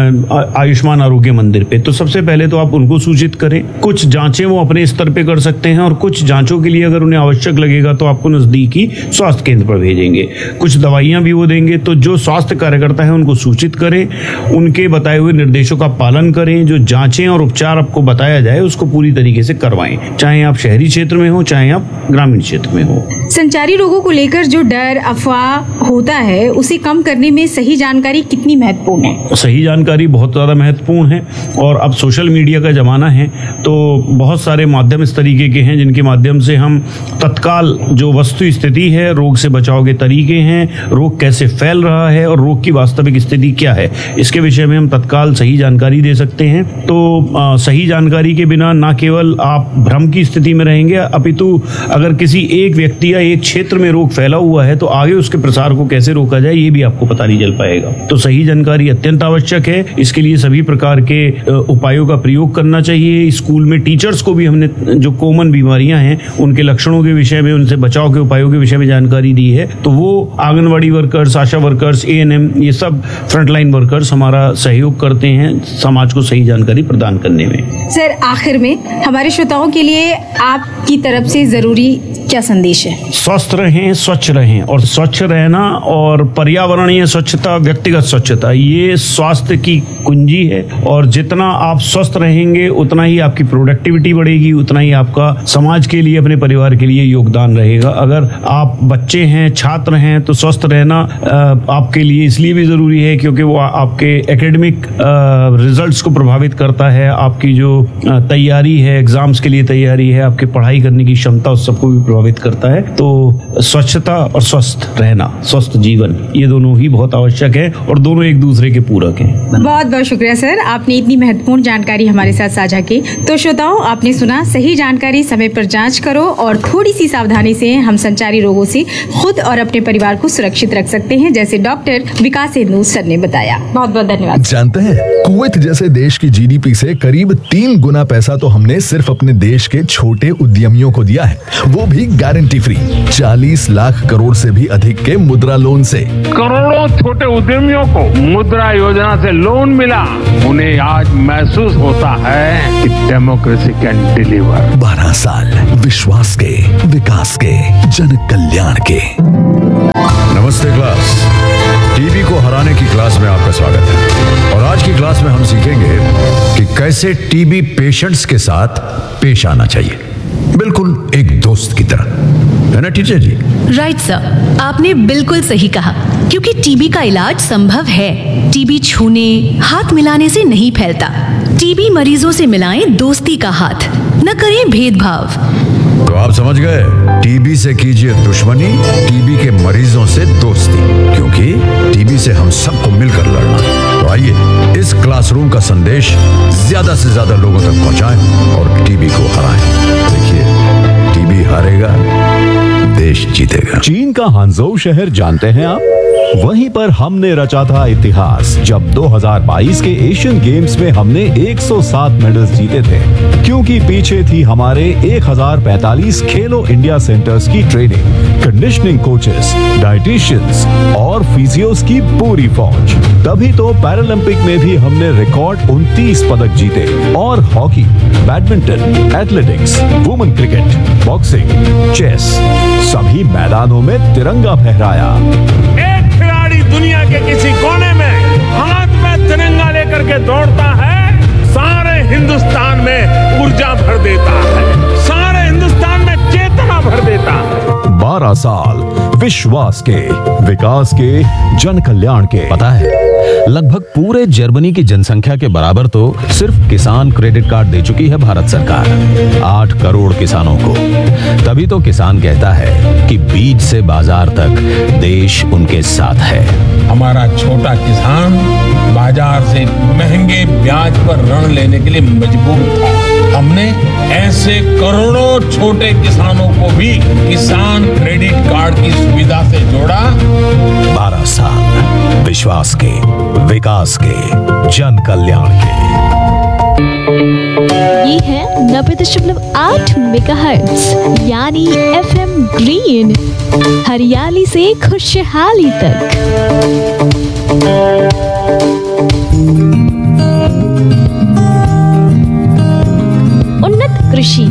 आयुष्मान आरोग्य मंदिर पे। तो सबसे पहले तो आप उनको सूचित करें। कुछ जांचें वो अपने स्तर पे कर सकते हैं और कुछ जांचों के लिए अगर उन्हें आवश्यक लगेगा तो आपको नजदीकी स्वास्थ्य केंद्र पर भेजेंगे। कुछ दवाइयां भी वो देंगे। तो जो स्वास्थ्य कार्यकर्ता है उनको सूचित करें, उनके बताए हुए निर्देशों का पालन करें। जो जांचें और उपचार आपको बताया जाए उसको पूरी तरीके से करवाएं, चाहे आप शहरी क्षेत्र में हो चाहे आप ग्रामीण क्षेत्र में हो। संचारी रोगों को लेकर जो डर, अफवाह होता है उसे कम करने में सही जानकारी कितनी महत्वपूर्ण है? सही जानकारी बहुत ज्यादा महत्वपूर्ण है और अब सोशल मीडिया का जमाना है तो बहुत सारे माध्यम इस तरीके के हैं जिनके माध्यम से हम तत्काल जो वस्तु स्थिति है, रोग से बचाव के तरीके हैं, रोग कैसे फैल रहा है और रोग की वास्तविक स्थिति क्या है, इसके विषय में हम तत्काल सही जानकारी दे सकते हैं। तो आ, सही जानकारी के बिना न केवल आप भ्रम की स्थिति में रहेंगे अपितु अगर किसी एक व्यक्ति या एक क्षेत्र में रोग फैला हुआ है तो आगे उसके प्रसार को कैसे रोका जाए ये भी आपको पता नहीं चल पाएगा। तो सही जानकारी अत्यंत आवश्यक है। इसके लिए सभी प्रकार के उपायों का प्रयोग करना चाहिए। स्कूल में टीचर्स को भी हमने जो कॉमन बीमारियां हैं उनके लक्षणों के विषय में, उनसे बचाव के उपायों के विषय में जानकारी दी है। तो वो anganwadi workers, Asha workers, A N M, ये सब फ्रंटलाइन वर्कर्स हमारा सहयोग करते हैं समाज को सही जानकारी प्रदान करने में। सर, आखिर में हमारे श्रोताओं के लिए आपकी तरफ से जरूरी क्या संदेश है? स्वस्थ रहें, स्वच्छ रहें और स्वच्छ रहना और पर्यावरणीय स्वच्छता, व्यक्तिगत स्वच्छता ये स्वास्थ्य की कुंजी है। और जितना आप स्वस्थ रहेंगे उतना ही आपकी प्रोडक्टिविटी बढ़ेगी, उतना ही आपका समाज के लिए, अपने परिवार के लिए योगदान रहेगा। अगर आप बच्चे हैं, छात्र हैं तो स्वस्थ रहना आपके लिए इसलिए भी जरूरी है क्योंकि वो आपके एकेडमिक रिजल्ट्स को प्रभावित करता है। आपकी जो तैयारी है, एग्जाम्स के लिए तैयारी है, आपकी पढ़ाई करने की क्षमता, उस सबको भी प्रभावित करता है। तो स्वच्छता और स्वस्थ रहना, स्वस्थ जीवन, ये दोनों ही बहुत आवश्यक है और दोनों एक दूसरे के पूरक हैं। बहुत बहुत शुक्रिया सर, आपने इतनी महत्वपूर्ण जानकारी हमारे साथ साझा की। तो श्रोताओं, आपने सुना, सही जानकारी समय पर जांच करो और थोड़ी सी सावधानी से हम संचारी रोगों से खुद और अपने परिवार को सुरक्षित रख सकते हैं, जैसे डॉक्टर विकास हिंदू सर ने बताया। बहुत बहुत धन्यवाद। जानते हैं कुवैत जैसे देश की जी डी पी से करीब करीब तीन गुना पैसा तो हमने सिर्फ अपने देश के छोटे उद्यमियों को दिया है, वो भी गारंटी फ्री। चालीस लाख करोड़ से भी अधिक के मुद्रा लोन से करोड़ों छोटे उद्यमियों को मुद्रा योजना से लोन मिला। उन्हें आज महसूस होता है कि डेमोक्रेसी कैन डिलीवर। बारह साल विश्वास के, विकास के, जन कल्याण के। नमस्ते क्लास, टीबी को हराने की क्लास में आपका स्वागत है। और आज की क्लास में हम सीखेंगे कि कैसे टीबी पेशेंट्स के साथ पेश आना चाहिए, बिल्कुल एक दोस्त की तरह, है ना टीचर जी? राइट सर, आपने बिल्कुल सही कहा, क्योंकि टीबी का इलाज संभव है। टीबी छूने, हाथ मिलाने से नहीं फैलता। टीबी मरीजों से मिलाएं दोस्ती का हाथ, न करें भेदभाव। तो आप समझ गए, टीबी से कीजिए दुश्मनी, टीबी के मरीजों से दोस्ती, क्योंकि टीबी से हम सबको मिलकर लड़ना। तो आइए इस क्लासरूम का संदेश ज्यादा से ज्यादा लोगों तक पहुंचाएं और टीबी को हराएं। देखिए, टीबी हारेगा, देश जीतेगा। चीन का हांगझोउ शहर जानते हैं आप? वहीं पर हमने रचा था इतिहास, जब दो हज़ार बाईस के एशियन गेम्स में हमने एक सौ सात मेडल्स जीते थे, क्योंकि पीछे थी हमारे एक हज़ार पैंतालीस खेलो इंडिया सेंटर्स की ट्रेनिंग, कंडीशनिंग कोचेस, डाइटिशियंस और फिजियोस की पूरी फौज। तभी तो पैरालंपिक में भी हमने रिकॉर्ड उनतीस पदक जीते और hockey, badminton, athletics, women cricket, boxing, chess, सभी मैदानों में तिरंगा फहराया। दुनिया के किसी कोने में हाथ में तिरंगा लेकर के दौड़ता है, सारे हिंदुस्तान में ऊर्जा भर देता है, सारे हिंदुस्तान में चेतना भर देता है। बारह साल विश्वास के, विकास के, जन कल्याण के। पता है, लगभग पूरे जर्मनी की जनसंख्या के बराबर तो सिर्फ किसान क्रेडिट कार्ड दे चुकी है भारत सरकार, आठ करोड़ किसानों को। तभी तो किसान कहता है कि बीज से बाजार तक देश उनके साथ है। हमारा छोटा किसान बाजार से महंगे ब्याज पर ऋण लेने के लिए मजबूर था। हमने ऐसे करोड़ों छोटे किसानों को भी किसान क्रेडिट कार्ड की सुविधा से जोड़ा। बारह साल विश्वास के, विकास के, जन कल्याण के। ये है नब्बे दशमलव आठ मेगाहर्ट्ज यानी एफएम ग्रीन, हरियाली से खुशहाली तक। उन्नत कृषि।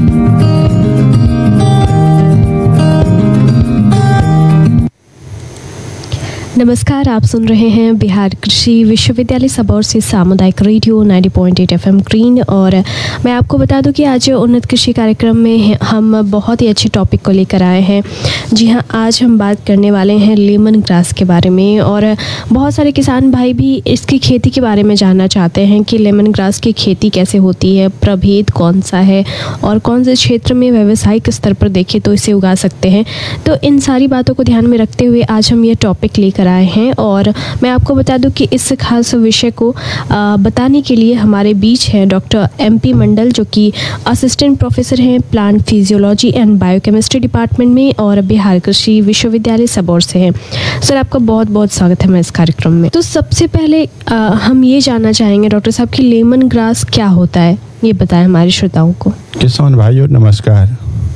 नमस्कार, आप सुन रहे हैं बिहार कृषि विश्वविद्यालय सबौर से सामुदायिक रेडियो नब्बे पॉइंट आठ एफएम ग्रीन। और मैं आपको बता दूं कि आज उन्नत कृषि कार्यक्रम में हम बहुत ही अच्छे टॉपिक को लेकर आए हैं। जी हाँ, आज हम बात करने वाले हैं लेमन ग्रास के बारे में। और बहुत सारे किसान भाई भी इसकी खेती के बारे में जानना चाहते हैं कि लेमन ग्रास की खेती कैसे होती है, प्रभेद कौन सा है और कौन से क्षेत्र में व्यावसायिक स्तर पर देखें तो इसे उगा सकते हैं। तो इन सारी बातों को ध्यान में रखते हुए आज हम ये टॉपिक लेकर आए हैं। और मैं आपको बता दूं कि इस खास विषय को आ, बताने के लिए हमारे बीच हैं डॉक्टर एम पी मंडल, जो कि असिस्टेंट प्रोफेसर हैं plant physiology and biochemistry department में और बिहार कृषि विश्वविद्यालय सबौर से हैं। सर, आपका बहुत बहुत स्वागत है मैं इस कार्यक्रम में। तो सबसे पहले आ, हम ये जानना चाहेंगे डॉक्टर साहब कि लेमन ग्रास क्या होता है, ये बताएं हमारे श्रोताओं को। किसान भाइयों नमस्कार।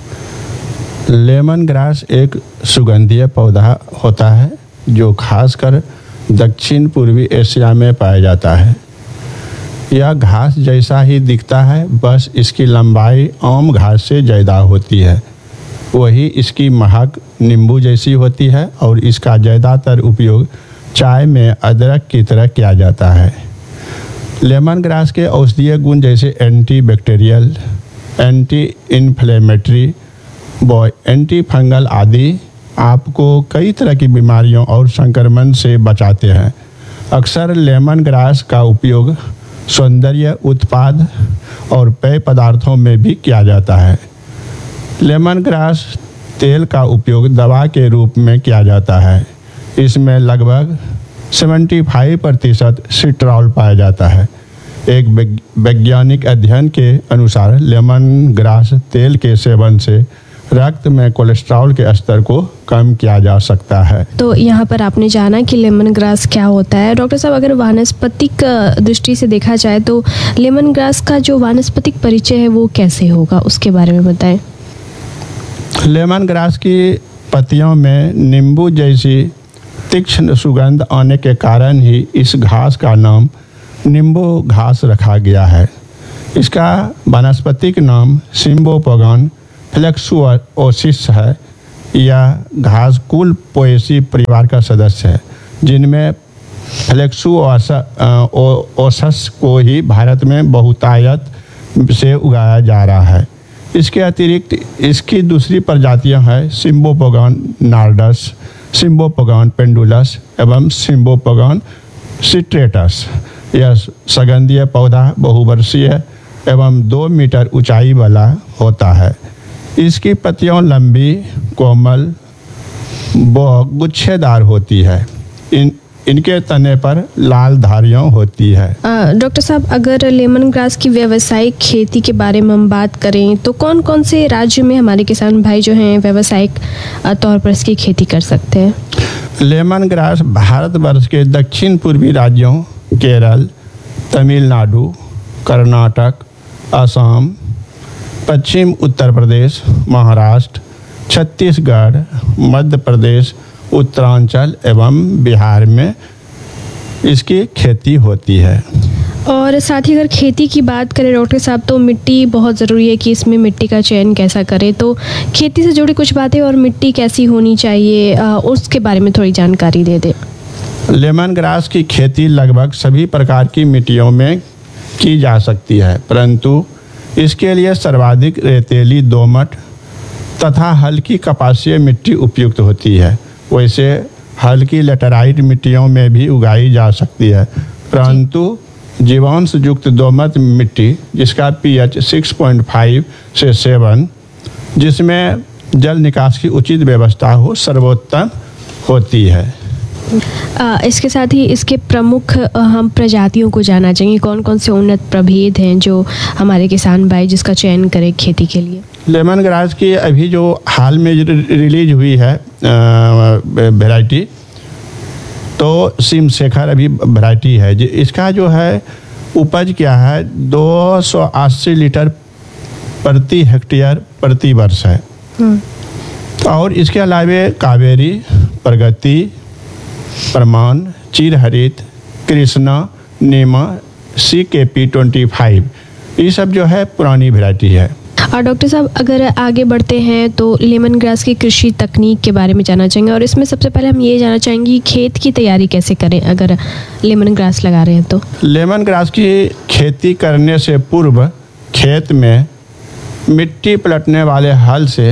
लेमन ग्रास एक सुगंधीय पौधा होता है जो खासकर दक्षिण पूर्वी एशिया में पाया जाता है। यह घास जैसा ही दिखता है, बस इसकी लंबाई आम घास से ज़्यादा होती है। वही इसकी महक नींबू जैसी होती है और इसका ज़्यादातर उपयोग चाय में अदरक की तरह किया जाता है। लेमन ग्रास के औषधीय गुण जैसे एंटी बैक्टीरियल, एंटी इन्फ्लेमेटरी व एंटी फंगल आदि आपको कई तरह की बीमारियों और संक्रमण से बचाते हैं। अक्सर लेमन ग्रास का उपयोग सौंदर्य उत्पाद और पेय पदार्थों में भी किया जाता है। लेमन ग्रास तेल का उपयोग दवा के रूप में किया जाता है। इसमें लगभग पचहत्तर प्रतिशत सिट्रॉल पाया जाता है। एक वैज्ञानिक अध्ययन के अनुसार लेमन ग्रास तेल के सेवन से रक्त में कोलेस्ट्रॉल के स्तर को कम किया जा सकता है। तो यहाँ पर आपने जाना कि लेमन ग्रास क्या होता है। डॉक्टर साहब, अगर वानस्पतिक दृष्टि से देखा जाए तो लेमन ग्रास का जो वानस्पतिक परिचय है वो कैसे होगा, उसके बारे में बताएं। लेमन ग्रास की पत्तियों में नींबू जैसी तीक्ष्ण सुगंध आने के कारण ही इस घास का नाम नींबू घास रखा गया है। इसका वानस्पतिक नाम सिम्बोपोगन फ्लेक्सुओसिस है। यह घास कुल पोएसी परिवार का सदस्य है, जिनमें फ्लेक्सुओसस को ही भारत में बहुतायत से उगाया जा रहा है। इसके अतिरिक्त इसकी दूसरी प्रजातियां हैं सिम्बोपोगन नार्डस, सिम्बोपोगन पेंडुलस एवं सिम्बोपोगन सिट्रेटस। यह सगंधीय पौधा बहुवर्षीय एवं दो मीटर ऊंचाई वाला होता है। इसकी पत्तियां लंबी, कोमल व गुच्छेदार होती है। इन इनके तने पर लाल धारियां होती है। डॉक्टर साहब, अगर लेमन ग्रास की व्यावसायिक खेती के बारे में हम बात करें तो कौन कौन से राज्य में हमारे किसान भाई जो हैं व्यावसायिक तौर पर इसकी खेती कर सकते हैं? लेमन ग्रास भारतवर्ष के दक्षिण पूर्वी राज्यों केरल, तमिलनाडु, कर्नाटक, असम, पश्चिम उत्तर प्रदेश, महाराष्ट्र, छत्तीसगढ़, मध्य प्रदेश, उत्तरांचल एवं बिहार में इसकी खेती होती है। और साथ ही अगर खेती की बात करें डॉक्टर साहब, तो मिट्टी बहुत ज़रूरी है कि इसमें मिट्टी का चयन कैसा करें। तो खेती से जुड़ी कुछ बातें और मिट्टी कैसी होनी चाहिए, उसके बारे में थोड़ी जानकारी दे दें। लेमन ग्रास की खेती लगभग सभी प्रकार की मिट्टियों में की जा सकती है, परंतु इसके लिए सर्वाधिक रेतीली, दोमट तथा हल्की कपासीय मिट्टी उपयुक्त होती है। वैसे हल्की लेटराइट मिट्टियों में भी उगाई जा सकती है, परंतु जीवांश युक्त दोमट मिट्टी जिसका पीएच छह पॉइंट पाँच से सात, जिसमें जल निकास की उचित व्यवस्था हो, सर्वोत्तम होती है। आ, इसके साथ ही इसके प्रमुख हम प्रजातियों को जानना चाहिए। कौन कौन से उन्नत प्रभेद हैं जो हमारे किसान भाई जिसका चयन करें खेती के लिए? लेमन ग्रास की अभी जो हाल में रिलीज हुई है वैरायटी, तो सिम शेखर अभी वैरायटी है। इसका जो है उपज क्या है, दो सौ अस्सी लीटर प्रति हेक्टेयर प्रति वर्ष है। और इसके अलावा कावेरी, प्रगति, प्रमाण, चिरहरित, कृष्णा, नीमा, सी के पी ट्वेंटी फाइव, ये सब जो है पुरानी वैरायटी है। और डॉक्टर साहब, अगर आगे बढ़ते हैं तो लेमन ग्रास की कृषि तकनीक के बारे में जानना चाहेंगे, और इसमें सबसे पहले हम ये जानना चाहेंगे कि खेत की तैयारी कैसे करें अगर लेमन ग्रास लगा रहे हैं तो? लेमन ग्रास की खेती करने से पूर्व खेत में मिट्टी पलटने वाले हल से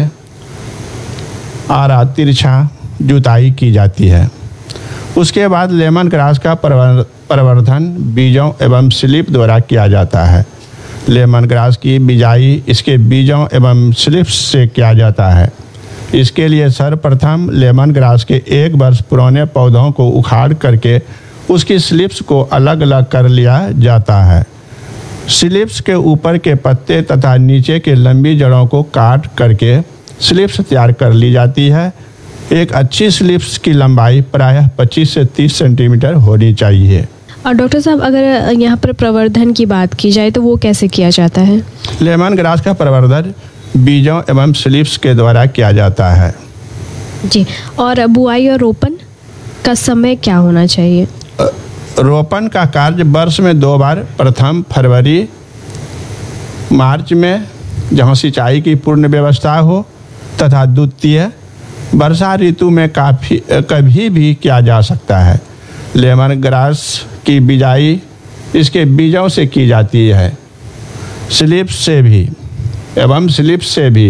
आरा तिरछा जुताई की जाती है। उसके बाद लेमन ग्रास का प्रवर्धन बीजों एवं स्लिप द्वारा किया जाता है। लेमन ग्रास की बिजाई इसके बीजों एवं स्लिप्स से किया जाता है। इसके लिए सर्वप्रथम लेमन ग्रास के एक वर्ष पुराने पौधों को उखाड़ करके उसकी स्लिप्स को अलग अलग कर लिया जाता है। स्लिप्स के ऊपर के पत्ते तथा नीचे के लंबी जड़ों को काट करके स्लिप्स तैयार कर ली जाती है। एक अच्छी स्लिप्स की लंबाई प्रायः पच्चीस से तीस सेंटीमीटर होनी चाहिए। और डॉक्टर साहब, अगर यहाँ पर प्रवर्धन की बात की जाए तो वो कैसे किया जाता है? लेमन ग्रास का प्रवर्धन बीजों एवं स्लिप्स के द्वारा किया जाता है। जी, और बुआई और रोपण का समय क्या होना चाहिए? रोपण का कार्य वर्ष में दो बार, प्रथम फरवरी मार्च में जहाँ सिंचाई की पूर्ण व्यवस्था हो, तथा द्वितीय वर्षा ऋतु में काफी कभी भी किया जा सकता है। लेमन ग्रास की बिजाई इसके बीजों से की जाती है, स्लिप्स से भी एवं स्लिप्स से भी।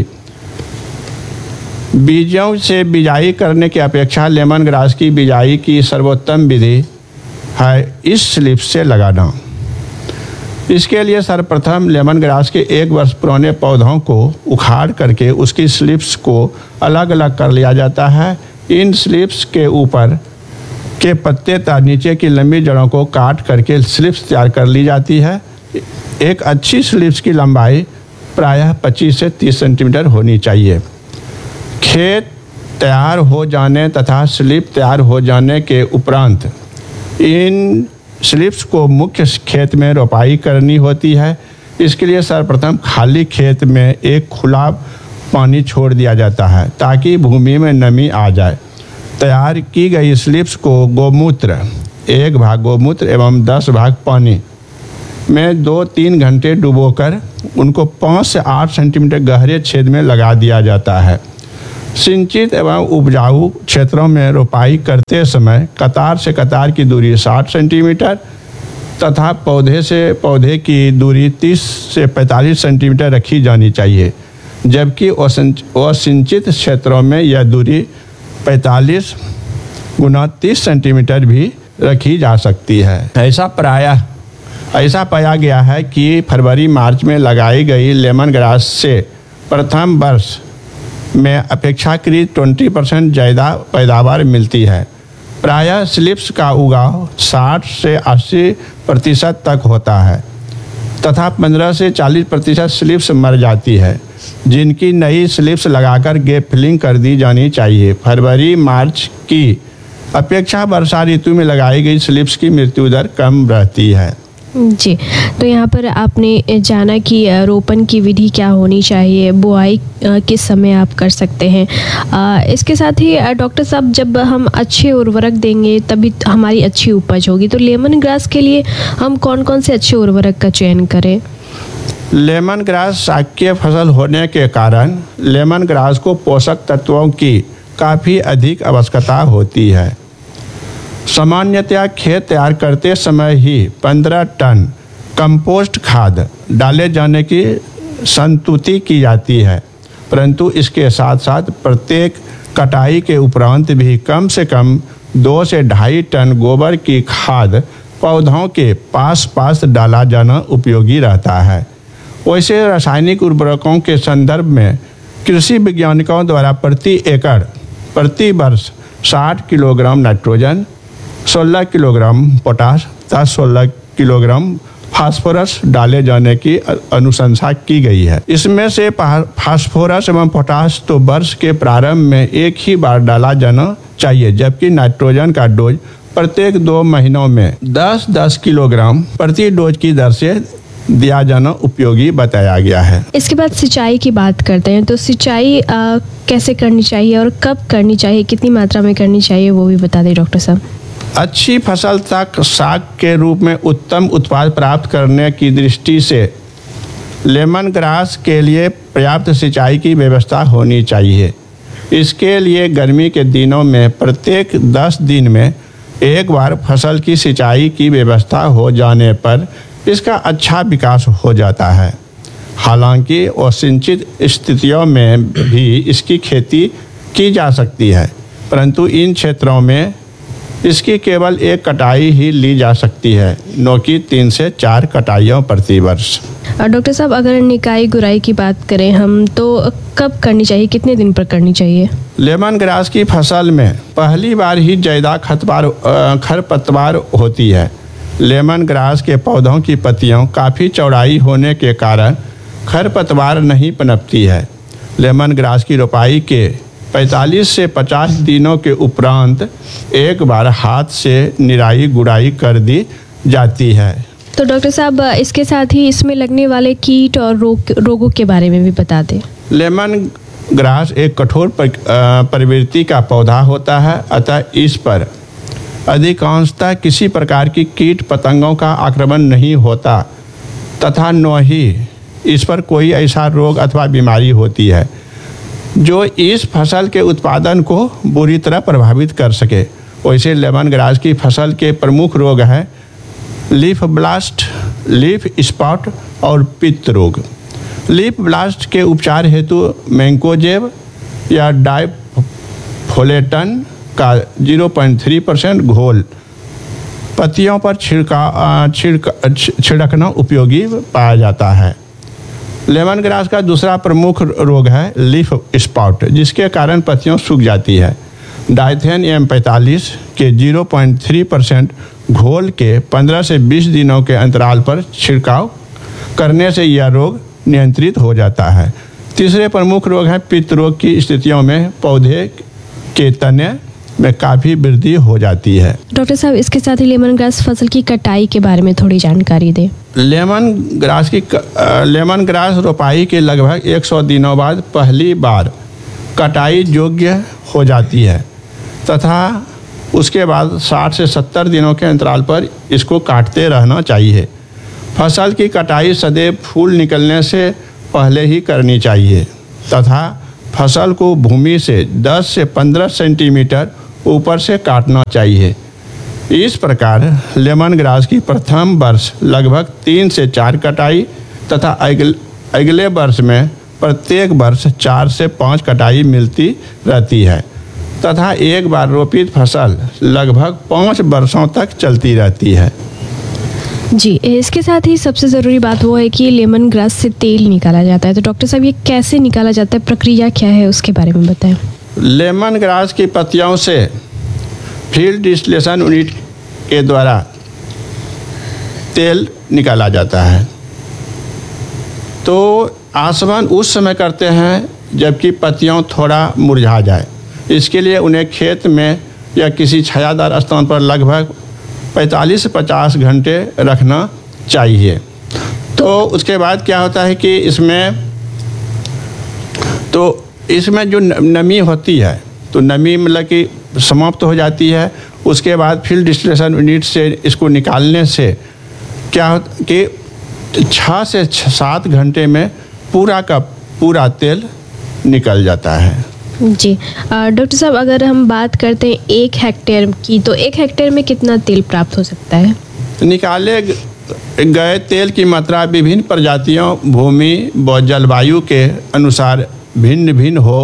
बीजों से बिजाई करने की अपेक्षा लेमन ग्रास की बिजाई की सर्वोत्तम विधि है इस स्लिप्स से लगाना। इसके लिए सर्वप्रथम लेमन ग्रास के एक वर्ष पुराने पौधों को उखाड़ करके उसकी स्लिप्स को अलग अलग कर लिया जाता है। इन स्लिप्स के ऊपर के पत्ते तथा नीचे की लंबी जड़ों को काट करके स्लिप्स तैयार कर ली जाती है। एक अच्छी स्लिप्स की लंबाई प्रायः पच्चीस से तीस सेंटीमीटर होनी चाहिए। खेत तैयार हो जाने तथा स्लिप तैयार हो जाने के उपरांत इन स्लिप्स को मुख्य खेत में रोपाई करनी होती है। इसके लिए सर्वप्रथम खाली खेत में एक खुला पानी छोड़ दिया जाता है ताकि भूमि में नमी आ जाए। तैयार की गई स्लिप्स को गोमूत्र, एक भाग गोमूत्र एवं दस भाग पानी में दो तीन घंटे डुबोकर उनको पाँच से आठ सेंटीमीटर गहरे छेद में लगा दिया जाता है। सिंचित एवं उपजाऊ क्षेत्रों में रोपाई करते समय कतार से कतार की दूरी साठ सेंटीमीटर तथा पौधे से पौधे की दूरी तीस से पैंतालीस सेंटीमीटर रखी जानी चाहिए, जबकि असिंचित क्षेत्रों में यह दूरी पैंतालीस गुना तीस सेंटीमीटर भी रखी जा सकती है। ऐसा प्रायः ऐसा पाया गया है कि फरवरी मार्च में लगाई गई लेमन ग्रास से प्रथम वर्ष में अपेक्षाकृत बीस परसेंट ज़्यादा पैदावार मिलती है। प्रायः स्लिप्स का उगाव साठ से अस्सी प्रतिशत तक होता है तथा पंद्रह से चालीस प्रतिशत स्लिप्स मर जाती है, जिनकी नई स्लिप्स लगाकर गैप फिलिंग कर दी जानी चाहिए। फरवरी मार्च की अपेक्षा वर्षा ऋतु में लगाई गई स्लिप्स की मृत्यु दर कम रहती है। जी, तो यहाँ पर आपने जाना कि रोपण की विधि क्या होनी चाहिए, बुआई किस समय आप कर सकते हैं। इसके साथ ही डॉक्टर साहब, जब हम अच्छे उर्वरक देंगे तभी हमारी अच्छी उपज होगी, तो लेमन ग्रास के लिए हम कौन कौन से अच्छे उर्वरक का चयन करें? लेमन ग्रास शाकीय फसल होने के कारण लेमन ग्रास को पोषक तत्वों की काफ़ी अधिक आवश्यकता होती है। सामान्यतया खेत तैयार करते समय ही पंद्रह टन कंपोस्ट खाद डाले जाने की संतुति की जाती है, परंतु इसके साथ साथ प्रत्येक कटाई के उपरांत भी कम से कम दो से ढाई टन गोबर की खाद पौधों के पास पास डाला जाना उपयोगी रहता है। वैसे रासायनिक उर्वरकों के संदर्भ में कृषि वैज्ञानिकों द्वारा प्रति एकड़ प्रति वर्ष साठ किलोग्राम नाइट्रोजन, सोलह किलोग्राम पोटाश तथा सोलह किलोग्राम फास्फोरस डाले जाने की अनुशंसा की गई है। इसमें से फास्फोरस एवं पोटाश तो वर्ष के प्रारंभ में एक ही बार डाला जाना चाहिए, जबकि नाइट्रोजन का डोज प्रत्येक दो महीनों में दस दस किलोग्राम प्रति डोज की दर से दिया जाना उपयोगी बताया गया है। इसके बाद सिंचाई की बात करते हैं, तो सिंचाई आ, कैसे करनी चाहिए और कब करनी चाहिए, कितनी मात्रा में करनी चाहिए, वो भी बता दें डॉक्टर साहब। अच्छी फसल तक साग के रूप में उत्तम उत्पाद प्राप्त करने की दृष्टि से लेमन ग्रास के लिए पर्याप्त सिंचाई की व्यवस्था होनी चाहिए। इसके लिए गर्मी के दिनों में प्रत्येक दस दिन में एक बार फसल की सिंचाई की व्यवस्था हो जाने पर इसका अच्छा विकास हो जाता है। हालांकि असिंचित स्थितियों में भी इसकी खेती की जा सकती है, परंतु इन क्षेत्रों में इसकी केवल एक कटाई ही ली जा सकती है, न कि तीन से चार कटाइयों प्रति वर्ष। डॉक्टर साहब, अगर निकाई गुराई की बात करें हम, तो कब करनी चाहिए, कितने दिन पर करनी चाहिए? लेमन ग्रास की फसल में पहली बार ही ज्यादा खरपतवार खरपतवार होती है। लेमन ग्रास के पौधों की पत्तियों काफ़ी चौड़ाई होने के कारण खरपतवार नहीं पनपती है। लेमन ग्रास की रोपाई के पैंतालीस से पचास दिनों के उपरांत एक बार हाथ से निराई गुड़ाई कर दी जाती है। तो डॉक्टर साहब, इसके साथ ही इसमें लगने वाले कीट और रोग रोगों के बारे में भी बता दें। लेमन ग्रास एक कठोर प्रवृत्ति का पौधा होता है, अतः इस पर अधिकांशतः किसी प्रकार की कीट पतंगों का आक्रमण नहीं होता तथा न ही इस पर कोई ऐसा रोग अथवा बीमारी होती है जो इस फसल के उत्पादन को बुरी तरह प्रभावित कर सके। वैसे लेमन ग्रास की फसल के प्रमुख रोग हैं लीफ ब्लास्ट, लीफ स्पॉट और पित्त रोग। लीफ ब्लास्ट के उपचार हेतु मैंकोजेब या डाइफोलेटन का ज़ीरो पॉइंट थ्री परसेंट घोल पत्तियों पर छिड़का छिड़क छिड़कना उपयोगी पाया जाता है। लेमन ग्रास का दूसरा प्रमुख रोग है लीफ स्पॉट, जिसके कारण पत्तियां सूख जाती है। डाइथेन एम पैंतालीस के ज़ीरो पॉइंट थ्री परसेंट घोल के पंद्रह से बीस दिनों के अंतराल पर छिड़काव करने से यह रोग नियंत्रित हो जाता है तीसरे प्रमुख रोग है पित्त रोग की स्थितियों में पौधे के तने में काफ़ी वृद्धि हो जाती है। डॉक्टर साहब, इसके साथ ही लेमन ग्रास फसल की कटाई के बारे में थोड़ी जानकारी दें। लेमन ग्रास की लेमन ग्रास रोपाई के लगभग सौ दिनों बाद पहली बार कटाई योग्य हो जाती है तथा उसके बाद साठ से सत्तर दिनों के अंतराल पर इसको काटते रहना चाहिए। फसल की कटाई सदैव फूल निकलने से पहले ही करनी चाहिए तथा फसल को भूमि से दस से पंद्रह सेंटीमीटर ऊपर से काटना चाहिए। इस प्रकार लेमन ग्रास की प्रथम वर्ष लगभग तीन से चार कटाई तथा अगले अगले वर्ष में प्रत्येक वर्ष चार से पाँच कटाई मिलती रहती है तथा एक बार रोपित फसल लगभग पाँच वर्षों तक चलती रहती है। जी, इसके साथ ही सबसे ज़रूरी बात वो है कि लेमन ग्रास से तेल निकाला जाता है, तो डॉक्टर साहब ये कैसे निकाला जाता है, प्रक्रिया क्या है, उसके बारे में बताएं। लेमन ग्रास की पत्तियों से फील्ड डिस्टिलेशन यूनिट के द्वारा तेल निकाला जाता है। तो आसवन उस समय करते हैं जबकि पत्तियां थोड़ा मुरझा जाए। इसके लिए उन्हें खेत में या किसी छायादार स्थान पर लगभग पैंतालीस से पचास घंटे रखना चाहिए। तो उसके बाद क्या होता है कि इसमें तो इसमें जो नमी होती है तो नमी मतलब कि समाप्त हो जाती है। उसके बाद फील्ड डिस्टिलेशन यूनिट से इसको निकालने से क्या होता कि छः से सात घंटे में पूरा का पूरा तेल निकल जाता है। जी डॉक्टर साहब, अगर हम बात करते हैं एक हेक्टेयर की, तो एक हेक्टेयर में कितना तेल प्राप्त हो सकता है? निकाले गए तेल की मात्रा विभिन्न प्रजातियों, भूमि व जलवायु के अनुसार भिन्न भिन्न हो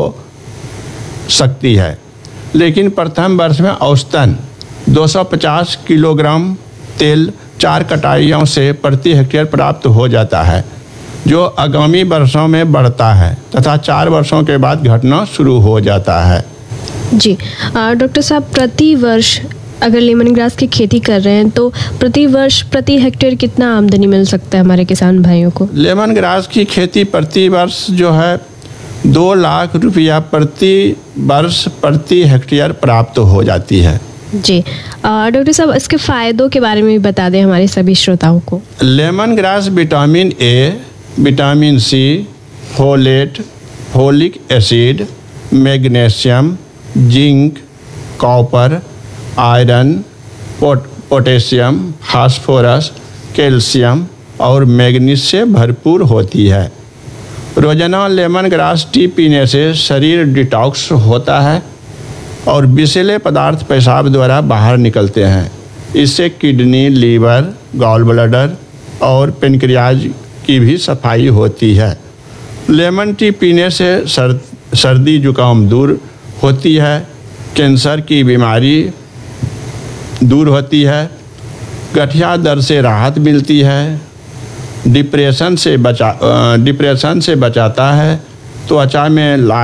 सकती है, लेकिन प्रथम वर्ष में औसतन दो सौ पचास किलोग्राम तेल चार कटाइयों से प्रति हेक्टेयर प्राप्त हो जाता है, जो आगामी वर्षों में बढ़ता है तथा चार वर्षों के बाद घटना शुरू हो जाता है। जी डॉक्टर साहब, प्रति वर्ष अगर लेमन ग्रास की खेती कर रहे हैं तो प्रति वर्ष प्रति हेक्टेयर कितना आमदनी मिल सकता है हमारे किसान भाइयों को? लेमन ग्रास की खेती प्रति वर्ष जो है दो लाख रुपया प्रति वर्ष प्रति हेक्टेयर प्राप्त हो जाती है। जी डॉक्टर साहब, इसके फायदों के बारे में भी बता दें हमारे सभी श्रोताओं को। Lemon grass vitamin A, vitamin C, folate, folic acid, magnesium, zinc, copper, iron, pot, potassium, phosphorus, calcium और मैग्नीज से भरपूर होती है। रोजाना लेमन ग्रास टी पीने से शरीर डिटॉक्स होता है और विषैले पदार्थ पेशाब द्वारा बाहर निकलते हैं। इससे किडनी, लीवर, गॉल ब्लैडर और पेनक्रियाज की भी सफाई होती है। लेमन टी पीने से सर, सर्दी जुकाम दूर होती है, कैंसर की बीमारी दूर होती है, गठिया दर्द से राहत मिलती है, डिप्रेशन से बचा डिप्रेशन से बचाता है, त्वचा में ला,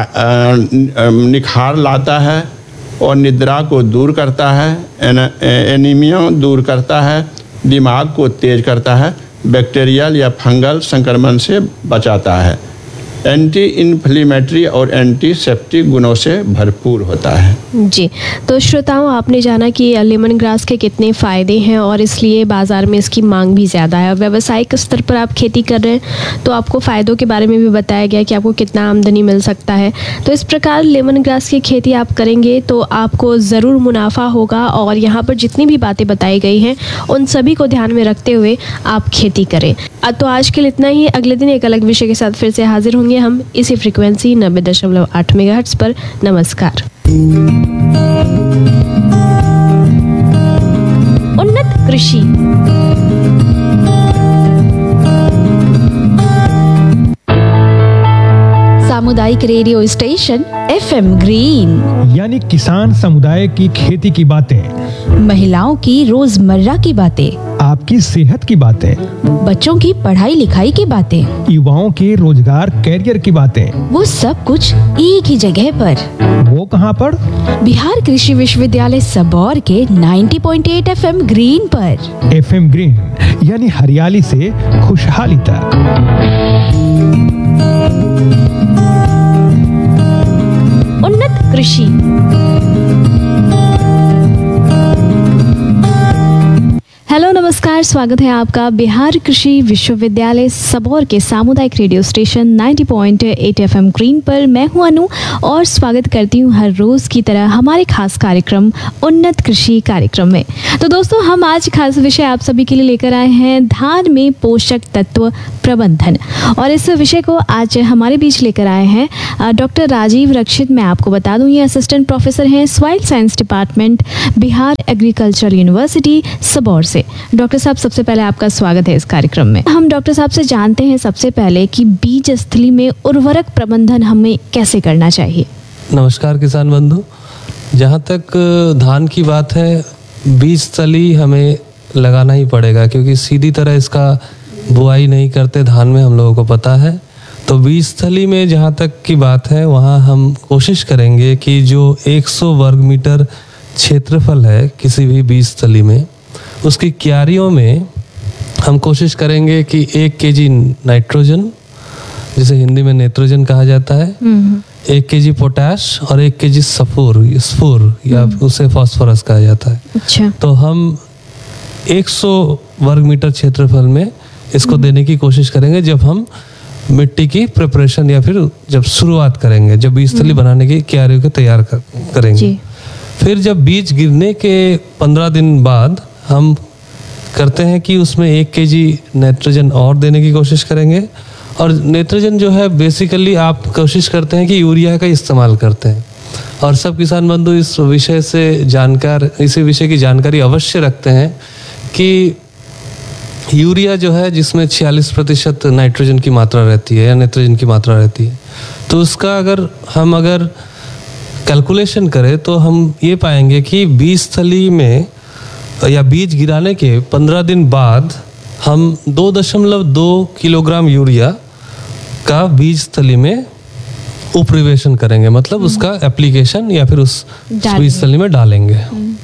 निखार लाता है और निद्रा को दूर करता है, एन, एनीमिया दूर करता है, दिमाग को तेज करता है, बैक्टीरियल या फंगल संक्रमण से बचाता है, एंटी इन्फ्लेमेटरी और एंटीसेप्टिक गुणों से भरपूर होता है। जी तो श्रोताओं, आपने जाना कि लेमन ग्रास के कितने फ़ायदे हैं और इसलिए बाज़ार में इसकी मांग भी ज़्यादा है। और व्यावसायिक स्तर पर आप खेती कर रहे हैं तो आपको फ़ायदों के बारे में भी बताया गया कि आपको कितना आमदनी मिल सकता है। तो इस प्रकार लेमन ग्रास की खेती आप करेंगे तो आपको ज़रूर मुनाफा होगा और यहाँ पर जितनी भी बातें बताई गई हैं उन सभी को ध्यान में रखते हुए आप खेती करें। तो आज के लिए इतना ही। अगले दिन एक अलग विषय के साथ फिर से हाजिर होंगे हम इसी फ्रीक्वेंसी नब्बे दशमलव आठ मेगाहर्ट्ज पर। नमस्कार। उन्नत कृषि सामुदायिक radio station F M green, यानी किसान समुदाय की खेती की बातें, महिलाओं की रोजमर्रा की बातें, आपकी सेहत की बातें, बच्चों की पढ़ाई लिखाई की बातें, युवाओं के रोजगार कैरियर की बातें, वो सब कुछ एक ही जगह पर। वो कहाँ पर? बिहार कृषि विश्वविद्यालय सबौर के नब्बे पॉइंट आठ एफ एम ग्रीन पर। एफ एम ग्रीन यानी हरियाली से खुशहाली तक। कृषि। हेलो नमस्कार, स्वागत है आपका बिहार कृषि विश्वविद्यालय सबौर के सामुदायिक रेडियो स्टेशन नब्बे पॉइंट आठ एफएम ग्रीन पर। मैं हूं अनु और स्वागत करती हूं हर रोज़ की तरह हमारे खास कार्यक्रम उन्नत कृषि कार्यक्रम में। तो दोस्तों, हम आज खास विषय आप सभी के लिए लेकर आए हैं धान में पोषक तत्व प्रबंधन, और इस विषय को आज हमारे बीच लेकर आए हैं डॉक्टर राजीव रक्षित। मैं आपको बता दूं, ये असिस्टेंट प्रोफेसर हैं soil science department, Bihar agricultural university Sabour से। डॉक्टर साहब, सबसे पहले आपका स्वागत है इस कार्यक्रम में। हम डॉक्टर साहब से जानते हैं सबसे पहले कि बीज स्थली में उर्वरक प्रबंधन हमें कैसे करना चाहिए। नमस्कार किसान बंधु, जहाँ तक धान की बात है, बीज स्थली हमें लगाना ही पड़ेगा, क्योंकि सीधी तरह इसका बुआई नहीं करते धान में, हम लोगों को पता है। तो बीज स्थली में जहाँ तक की बात है, वहाँ हम कोशिश करेंगे कि जो सौ वर्ग मीटर क्षेत्रफल है किसी भी बीज स्थली में, उसकी क्यारियों में हम कोशिश करेंगे कि एक केजी नाइट्रोजन, जिसे हिंदी में नेत्रोजन कहा जाता है, एक केजी पोटाश और एक केजी सफूर स्फूर या उसे फास्फोरस कहा जाता है। अच्छा। तो हम सौ वर्ग मीटर क्षेत्रफल में इसको देने की कोशिश करेंगे जब हम मिट्टी की प्रिपरेशन या फिर जब शुरुआत करेंगे, जब बीज स्थली बनाने की क्यारियों को तैयार कर, करेंगे। फिर जब बीज गिरने के पंद्रह दिन बाद हम करते हैं कि उसमें एक केजी नाइट्रोजन और देने की कोशिश करेंगे। और नाइट्रोजन जो है बेसिकली आप कोशिश करते हैं कि यूरिया का इस्तेमाल करते हैं, और सब किसान बंधु इस विषय से जानकार इसी विषय की जानकारी अवश्य रखते हैं कि यूरिया जो है, जिसमें छियालीस प्रतिशत नाइट्रोजन की मात्रा रहती है या नाइट्रोजन की मात्रा रहती है, तो उसका अगर हम अगर कैलकुलेशन करें तो हम ये पाएंगे कि बीज स्थली में या बीज गिराने के पंद्रह दिन बाद हम दो दशमलव दो किलोग्राम यूरिया का बीज स्थली में उपरिवेशन करेंगे, मतलब उसका एप्लीकेशन या फिर उस बीज स्थली में डालेंगे।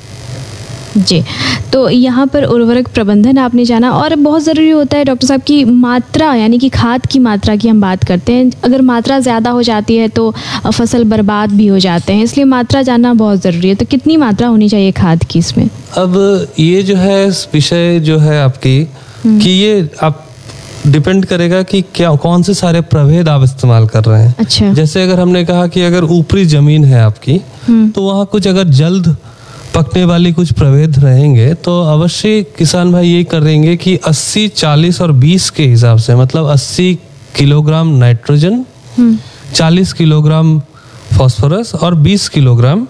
जी, तो यहाँ पर उर्वरक प्रबंधन आपने जाना, और बहुत ज़रूरी होता है डॉक्टर साहब की मात्रा, यानी कि खाद की मात्रा की हम बात करते हैं। अगर मात्रा ज़्यादा हो जाती है तो फसल बर्बाद भी हो जाते हैं, इसलिए मात्रा जानना बहुत ज़रूरी है। तो कितनी मात्रा होनी चाहिए खाद की इसमें? अब ये जो है विषय जो है आपकी, कि ये आप डिपेंड करेगा कि क्या कौन से सारे प्रभेद आप इस्तेमाल कर रहे हैं। अच्छा। जैसे अगर हमने कहा कि अगर ऊपरी जमीन है आपकी, तो वहाँ कुछ अगर जल्द पकने वाली कुछ प्रभेद रहेंगे, तो अवश्य किसान भाई ये करेंगे कि अस्सी, चालीस और बीस के हिसाब से, मतलब अस्सी किलोग्राम नाइट्रोजन, चालीस किलोग्राम फास्फोरस और बीस किलोग्राम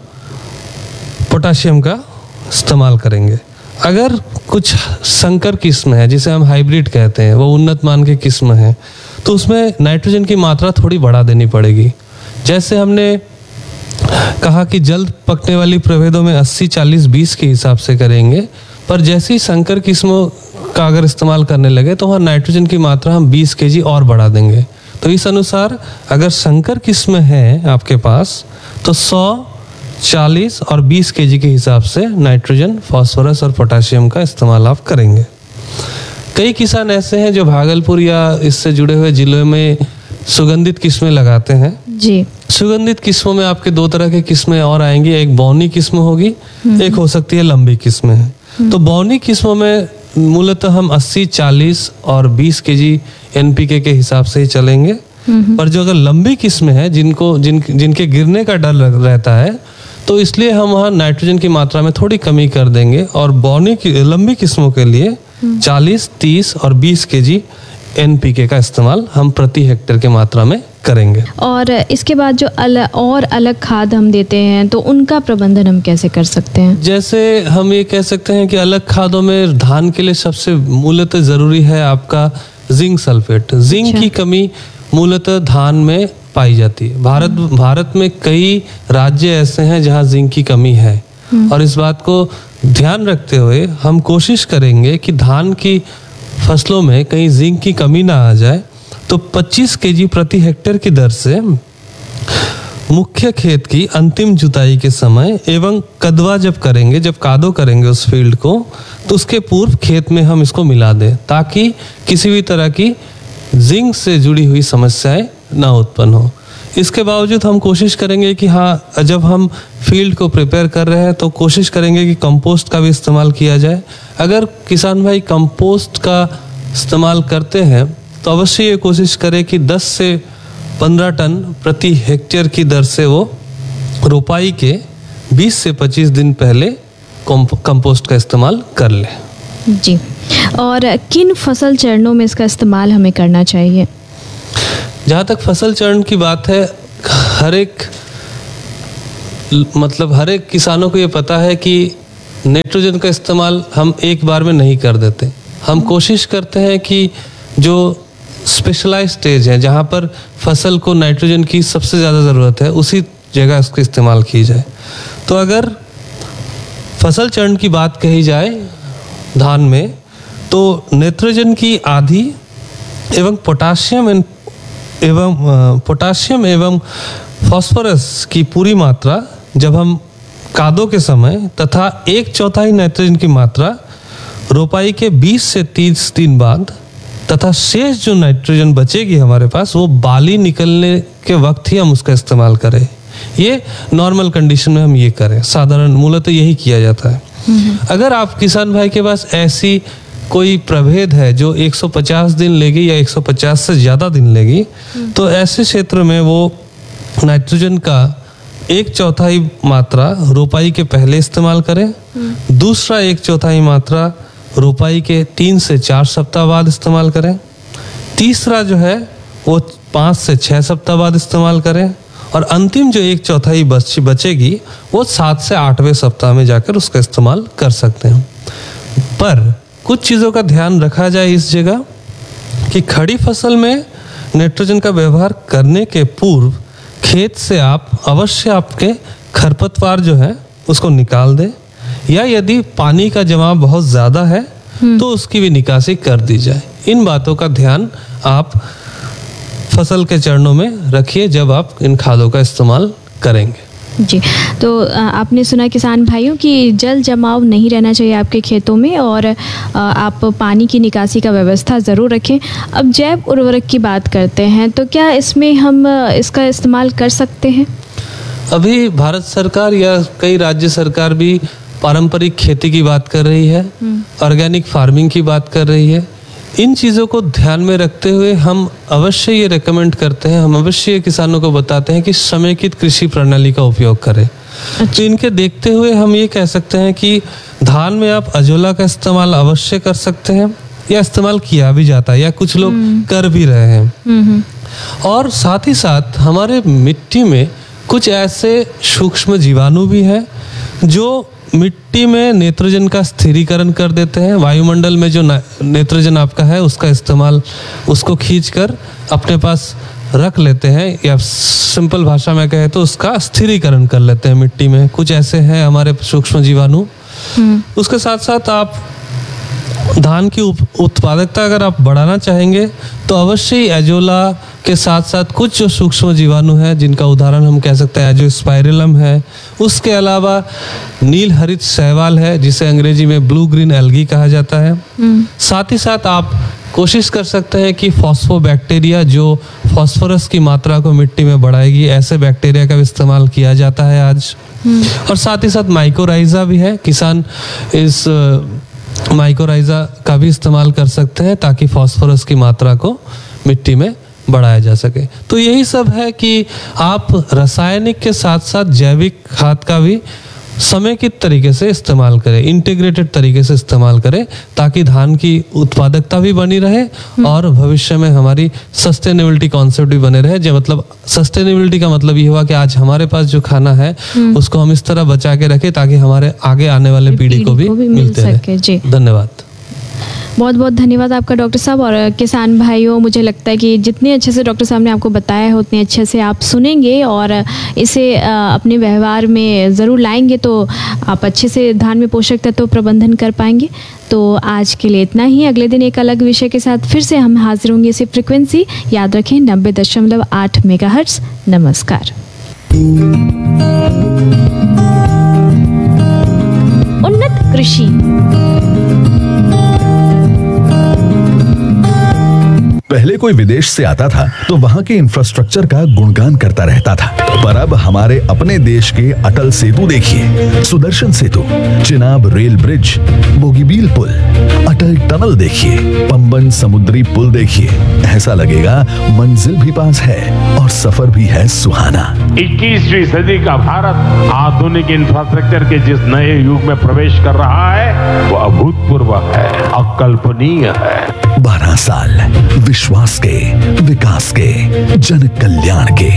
पोटाशियम का इस्तेमाल करेंगे। अगर कुछ संकर किस्म है, जिसे हम हाइब्रिड कहते हैं, वो उन्नत मान के किस्म है, तो उसमें नाइट्रोजन की मात्रा थोड़ी बढ़ा देनी पड़ेगी। जैसे हमने कहा कि जल्द पकने वाली प्रभेदों में अस्सी, चालीस, बीस के हिसाब से करेंगे, पर जैसे ही संकर किस्मों का अगर इस्तेमाल करने लगे तो वहाँ नाइट्रोजन की मात्रा हम बीस केजी और बढ़ा देंगे। तो इस अनुसार अगर संकर किस्म है आपके पास, तो सौ, चालीस और बीस केजी के हिसाब से नाइट्रोजन, फास्फोरस और पोटाशियम का इस्तेमाल आप करेंगे। कई किसान ऐसे हैं जो भागलपुर या इससे जुड़े हुए जिलों में सुगंधित किस्में लगाते हैं। जी। सुगंधित किस्मों में आपके दो तरह के किस्में और आएंगी, एक बौनी किस्म होगी, एक हो सकती है लंबी किस्में है। तो बौनी किस्मों में मूलतः हम अस्सी, चालीस और बीस केजी एनपीके के हिसाब से ही चलेंगे। पर जो अगर लंबी किस्में हैं, जिनको जिन जिनके गिरने का डर रहता है, तो इसलिए हम वहाँ नाइट्रोजन की मात्रा में थोड़ी कमी कर देंगे, और बौनी की लंबी किस्मों के लिए चालीस, तीस और बीस केजी एनपीके का इस्तेमाल हम प्रति हेक्टेयर के मात्रा में करेंगे। और इसके बाद जो अल, और अलग खाद हम देते हैं, तो उनका प्रबंधन हम कैसे कर सकते हैं? जैसे हम ये कह सकते हैं कि अलग खादों में धान के लिए सबसे मूलतः जरूरी है आपका जिंक सल्फेट। जिंक अच्छा। की कमी मूलतः धान में पाई जाती है। भारत भारत में कई राज्य ऐसे हैं जहां जिंक की कमी है, और इस बात को ध्यान रखते हुए हम कोशिश करेंगे कि धान की फसलों में कहीं जिंक की कमी ना आ जाए। तो पच्चीस केजी प्रति हेक्टेयर की दर से मुख्य खेत की अंतिम जुताई के समय एवं कदवा जब करेंगे, जब कादो करेंगे उस फील्ड को, तो उसके पूर्व खेत में हम इसको मिला दें, ताकि किसी भी तरह की जिंक से जुड़ी हुई समस्याएं ना उत्पन्न हो। इसके बावजूद हम कोशिश करेंगे कि हाँ, जब हम फील्ड को प्रिपेयर कर रहे हैं तो कोशिश करेंगे कि कंपोस्ट का भी इस्तेमाल किया जाए। अगर किसान भाई कंपोस्ट का इस्तेमाल करते हैं तो अवश्य ये कोशिश करें कि दस से पंद्रह टन प्रति हेक्टेयर की दर से वो रोपाई के बीस से पच्चीस दिन पहले कंपोस्ट का इस्तेमाल कर ले। जी, और किन फसल चरणों में इसका इस्तेमाल हमें करना चाहिए? जहाँ तक फसल चरण की बात है, हर एक मतलब हर एक किसानों को ये पता है कि नाइट्रोजन का इस्तेमाल हम एक बार में नहीं कर देते। हम कोशिश करते हैं कि जो स्पेशलाइज स्टेज है, जहाँ पर फसल को नाइट्रोजन की सबसे ज़्यादा ज़रूरत है, उसी जगह इसका इस्तेमाल की जाए। तो अगर फसल चरण की बात कही जाए धान में, तो नाइट्रोजन की आधी एवं पोटाशियम एवं पोटाशियम एवं फास्फोरस की पूरी मात्रा जब हम कादों के समय तथा एक चौथाई नाइट्रोजन की मात्रा रोपाई के बीस से तीस दिन बाद तथा शेष जो नाइट्रोजन बचेगी हमारे पास, वो बाली निकलने के वक्त ही हम उसका इस्तेमाल करें। ये नॉर्मल कंडीशन में हम ये करें, साधारण मूलतः यही किया जाता है। अगर आप किसान भाई के पास ऐसी कोई प्रभेद है जो एक सौ पचास दिन लेगी या एक सौ पचास से ज़्यादा दिन लेगी, तो ऐसे क्षेत्र में वो नाइट्रोजन का एक चौथाई मात्रा रोपाई के पहले इस्तेमाल करें, दूसरा एक चौथाई मात्रा रोपाई के तीन से चार सप्ताह बाद इस्तेमाल करें, तीसरा जो है वो पाँच से छः सप्ताह बाद इस्तेमाल करें, और अंतिम जो एक चौथाई बच बचेगी वो सात से आठवें सप्ताह में जाकर उसका इस्तेमाल कर सकते हैं। पर कुछ चीज़ों का ध्यान रखा जाए इस जगह कि खड़ी फसल में नाइट्रोजन का व्यवहार करने के पूर्व खेत से आप अवश्य आपके खरपतवार जो है उसको निकाल दें, या यदि पानी का जमाव बहुत ज़्यादा है तो उसकी भी निकासी कर दी जाए। इन बातों का ध्यान आप फसल के चरणों में रखिए जब आप इन खादों का इस्तेमाल करेंगे। जी, तो आपने सुना किसान भाइयों कि जल जमाव नहीं रहना चाहिए आपके खेतों में, और आप पानी की निकासी का व्यवस्था ज़रूर रखें। अब जैव उर्वरक की बात करते हैं, तो क्या इसमें हम इसका इस्तेमाल कर सकते हैं? अभी भारत सरकार या कई राज्य सरकार भी पारंपरिक खेती की बात कर रही है, ऑर्गेनिक फार्मिंग की बात कर रही है। इन चीज़ों को ध्यान में रखते हुए हम अवश्य ये रेकमेंड करते हैं, हम अवश्य किसानों को बताते हैं कि समेकित कृषि प्रणाली का उपयोग करें। अच्छा। तो इनके देखते हुए हम ये कह सकते हैं कि धान में आप अजोला का इस्तेमाल अवश्य कर सकते हैं, या इस्तेमाल किया भी जाता है, या कुछ लोग कर भी रहे हैं। और साथ ही साथ हमारे मिट्टी में कुछ ऐसे सूक्ष्म जीवाणु भी हैं जो मिट्टी में नाइट्रोजन का स्थिरीकरण कर देते हैं। वायुमंडल में जो नाइट्रोजन आपका है उसका इस्तेमाल, उसको खींचकर अपने पास रख लेते हैं, या सिंपल भाषा में कहे तो उसका स्थिरीकरण कर लेते हैं मिट्टी में। कुछ ऐसे हैं हमारे सूक्ष्म जीवाणु। उसके साथ साथ आप धान की उत्पादकता अगर आप बढ़ाना चाहेंगे तो अवश्य ही एजोला के साथ साथ कुछ जो सूक्ष्म जीवाणु हैं, जिनका उदाहरण हम कह सकते हैं एजोस्पाइरिलम है, उसके अलावा नील हरित शैवाल है जिसे अंग्रेजी में ब्लू ग्रीन एल्गी कहा जाता है। साथ ही साथ आप कोशिश कर सकते हैं कि फॉस्फोबैक्टीरिया जो फास्फोरस की मात्रा को मिट्टी में बढ़ाएगी, ऐसे बैक्टीरिया का इस्तेमाल किया जाता है आज। और साथ ही साथ माइकोराइजा भी है, किसान इस माइकोराइजा का भी इस्तेमाल कर सकते हैं ताकि फास्फोरस की मात्रा को मिट्टी में बढ़ाया जा सके। तो यही सब है कि आप रासायनिक के साथ साथ जैविक खाद का भी समेकित तरीके से इस्तेमाल करें, इंटीग्रेटेड तरीके से इस्तेमाल करें, ताकि धान की उत्पादकता भी बनी रहे और भविष्य में हमारी सस्टेनेबिलिटी कॉन्सेप्ट भी बने रहे। जो मतलब सस्टेनेबिलिटी का मतलब ये हुआ कि आज हमारे पास जो खाना है उसको हम इस तरह बचा के रखें ताकि हमारे आगे आने वाले पीढ़ी को भी मिलते रहे। धन्यवाद। बहुत बहुत धन्यवाद आपका डॉक्टर साहब। और किसान भाइयों, मुझे लगता है कि जितने अच्छे से डॉक्टर साहब ने आपको बताया है उतने अच्छे से आप सुनेंगे और इसे अपने व्यवहार में ज़रूर लाएंगे तो आप अच्छे से धान में पोषक तत्व प्रबंधन कर पाएंगे। तो आज के लिए इतना ही। अगले दिन एक अलग विषय के साथ फिर से हम हाजिर होंगे। इसी फ्रिक्वेंसी याद रखें नब्बे दशमलव आठ मेगाहर्ट्ज़। नमस्कार। उन्नत कृषि। पहले कोई विदेश से आता था तो वहाँ के इंफ्रास्ट्रक्चर का गुणगान करता रहता था, पर अब हमारे अपने देश के अटल सेतु देखिए, सुदर्शन सेतु, चिनाब रेल ब्रिज, बोगीबील पुल, अटल टनल देखिए, पंबन समुद्री पुल देखिए। ऐसा लगेगा मंजिल भी पास है और सफर भी है सुहाना। इक्कीसवीं सदी का भारत आधुनिक इंफ्रास्ट्रक्चर के जिस नए युग में प्रवेश कर रहा है वो अभूतपूर्व है, अकल्पनीय है। बारह साल विश्वास के, विकास के, जन कल्याण के।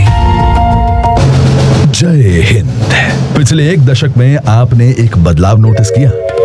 जय हिंद। पिछले एक दशक में आपने एक बदलाव नोटिस किया?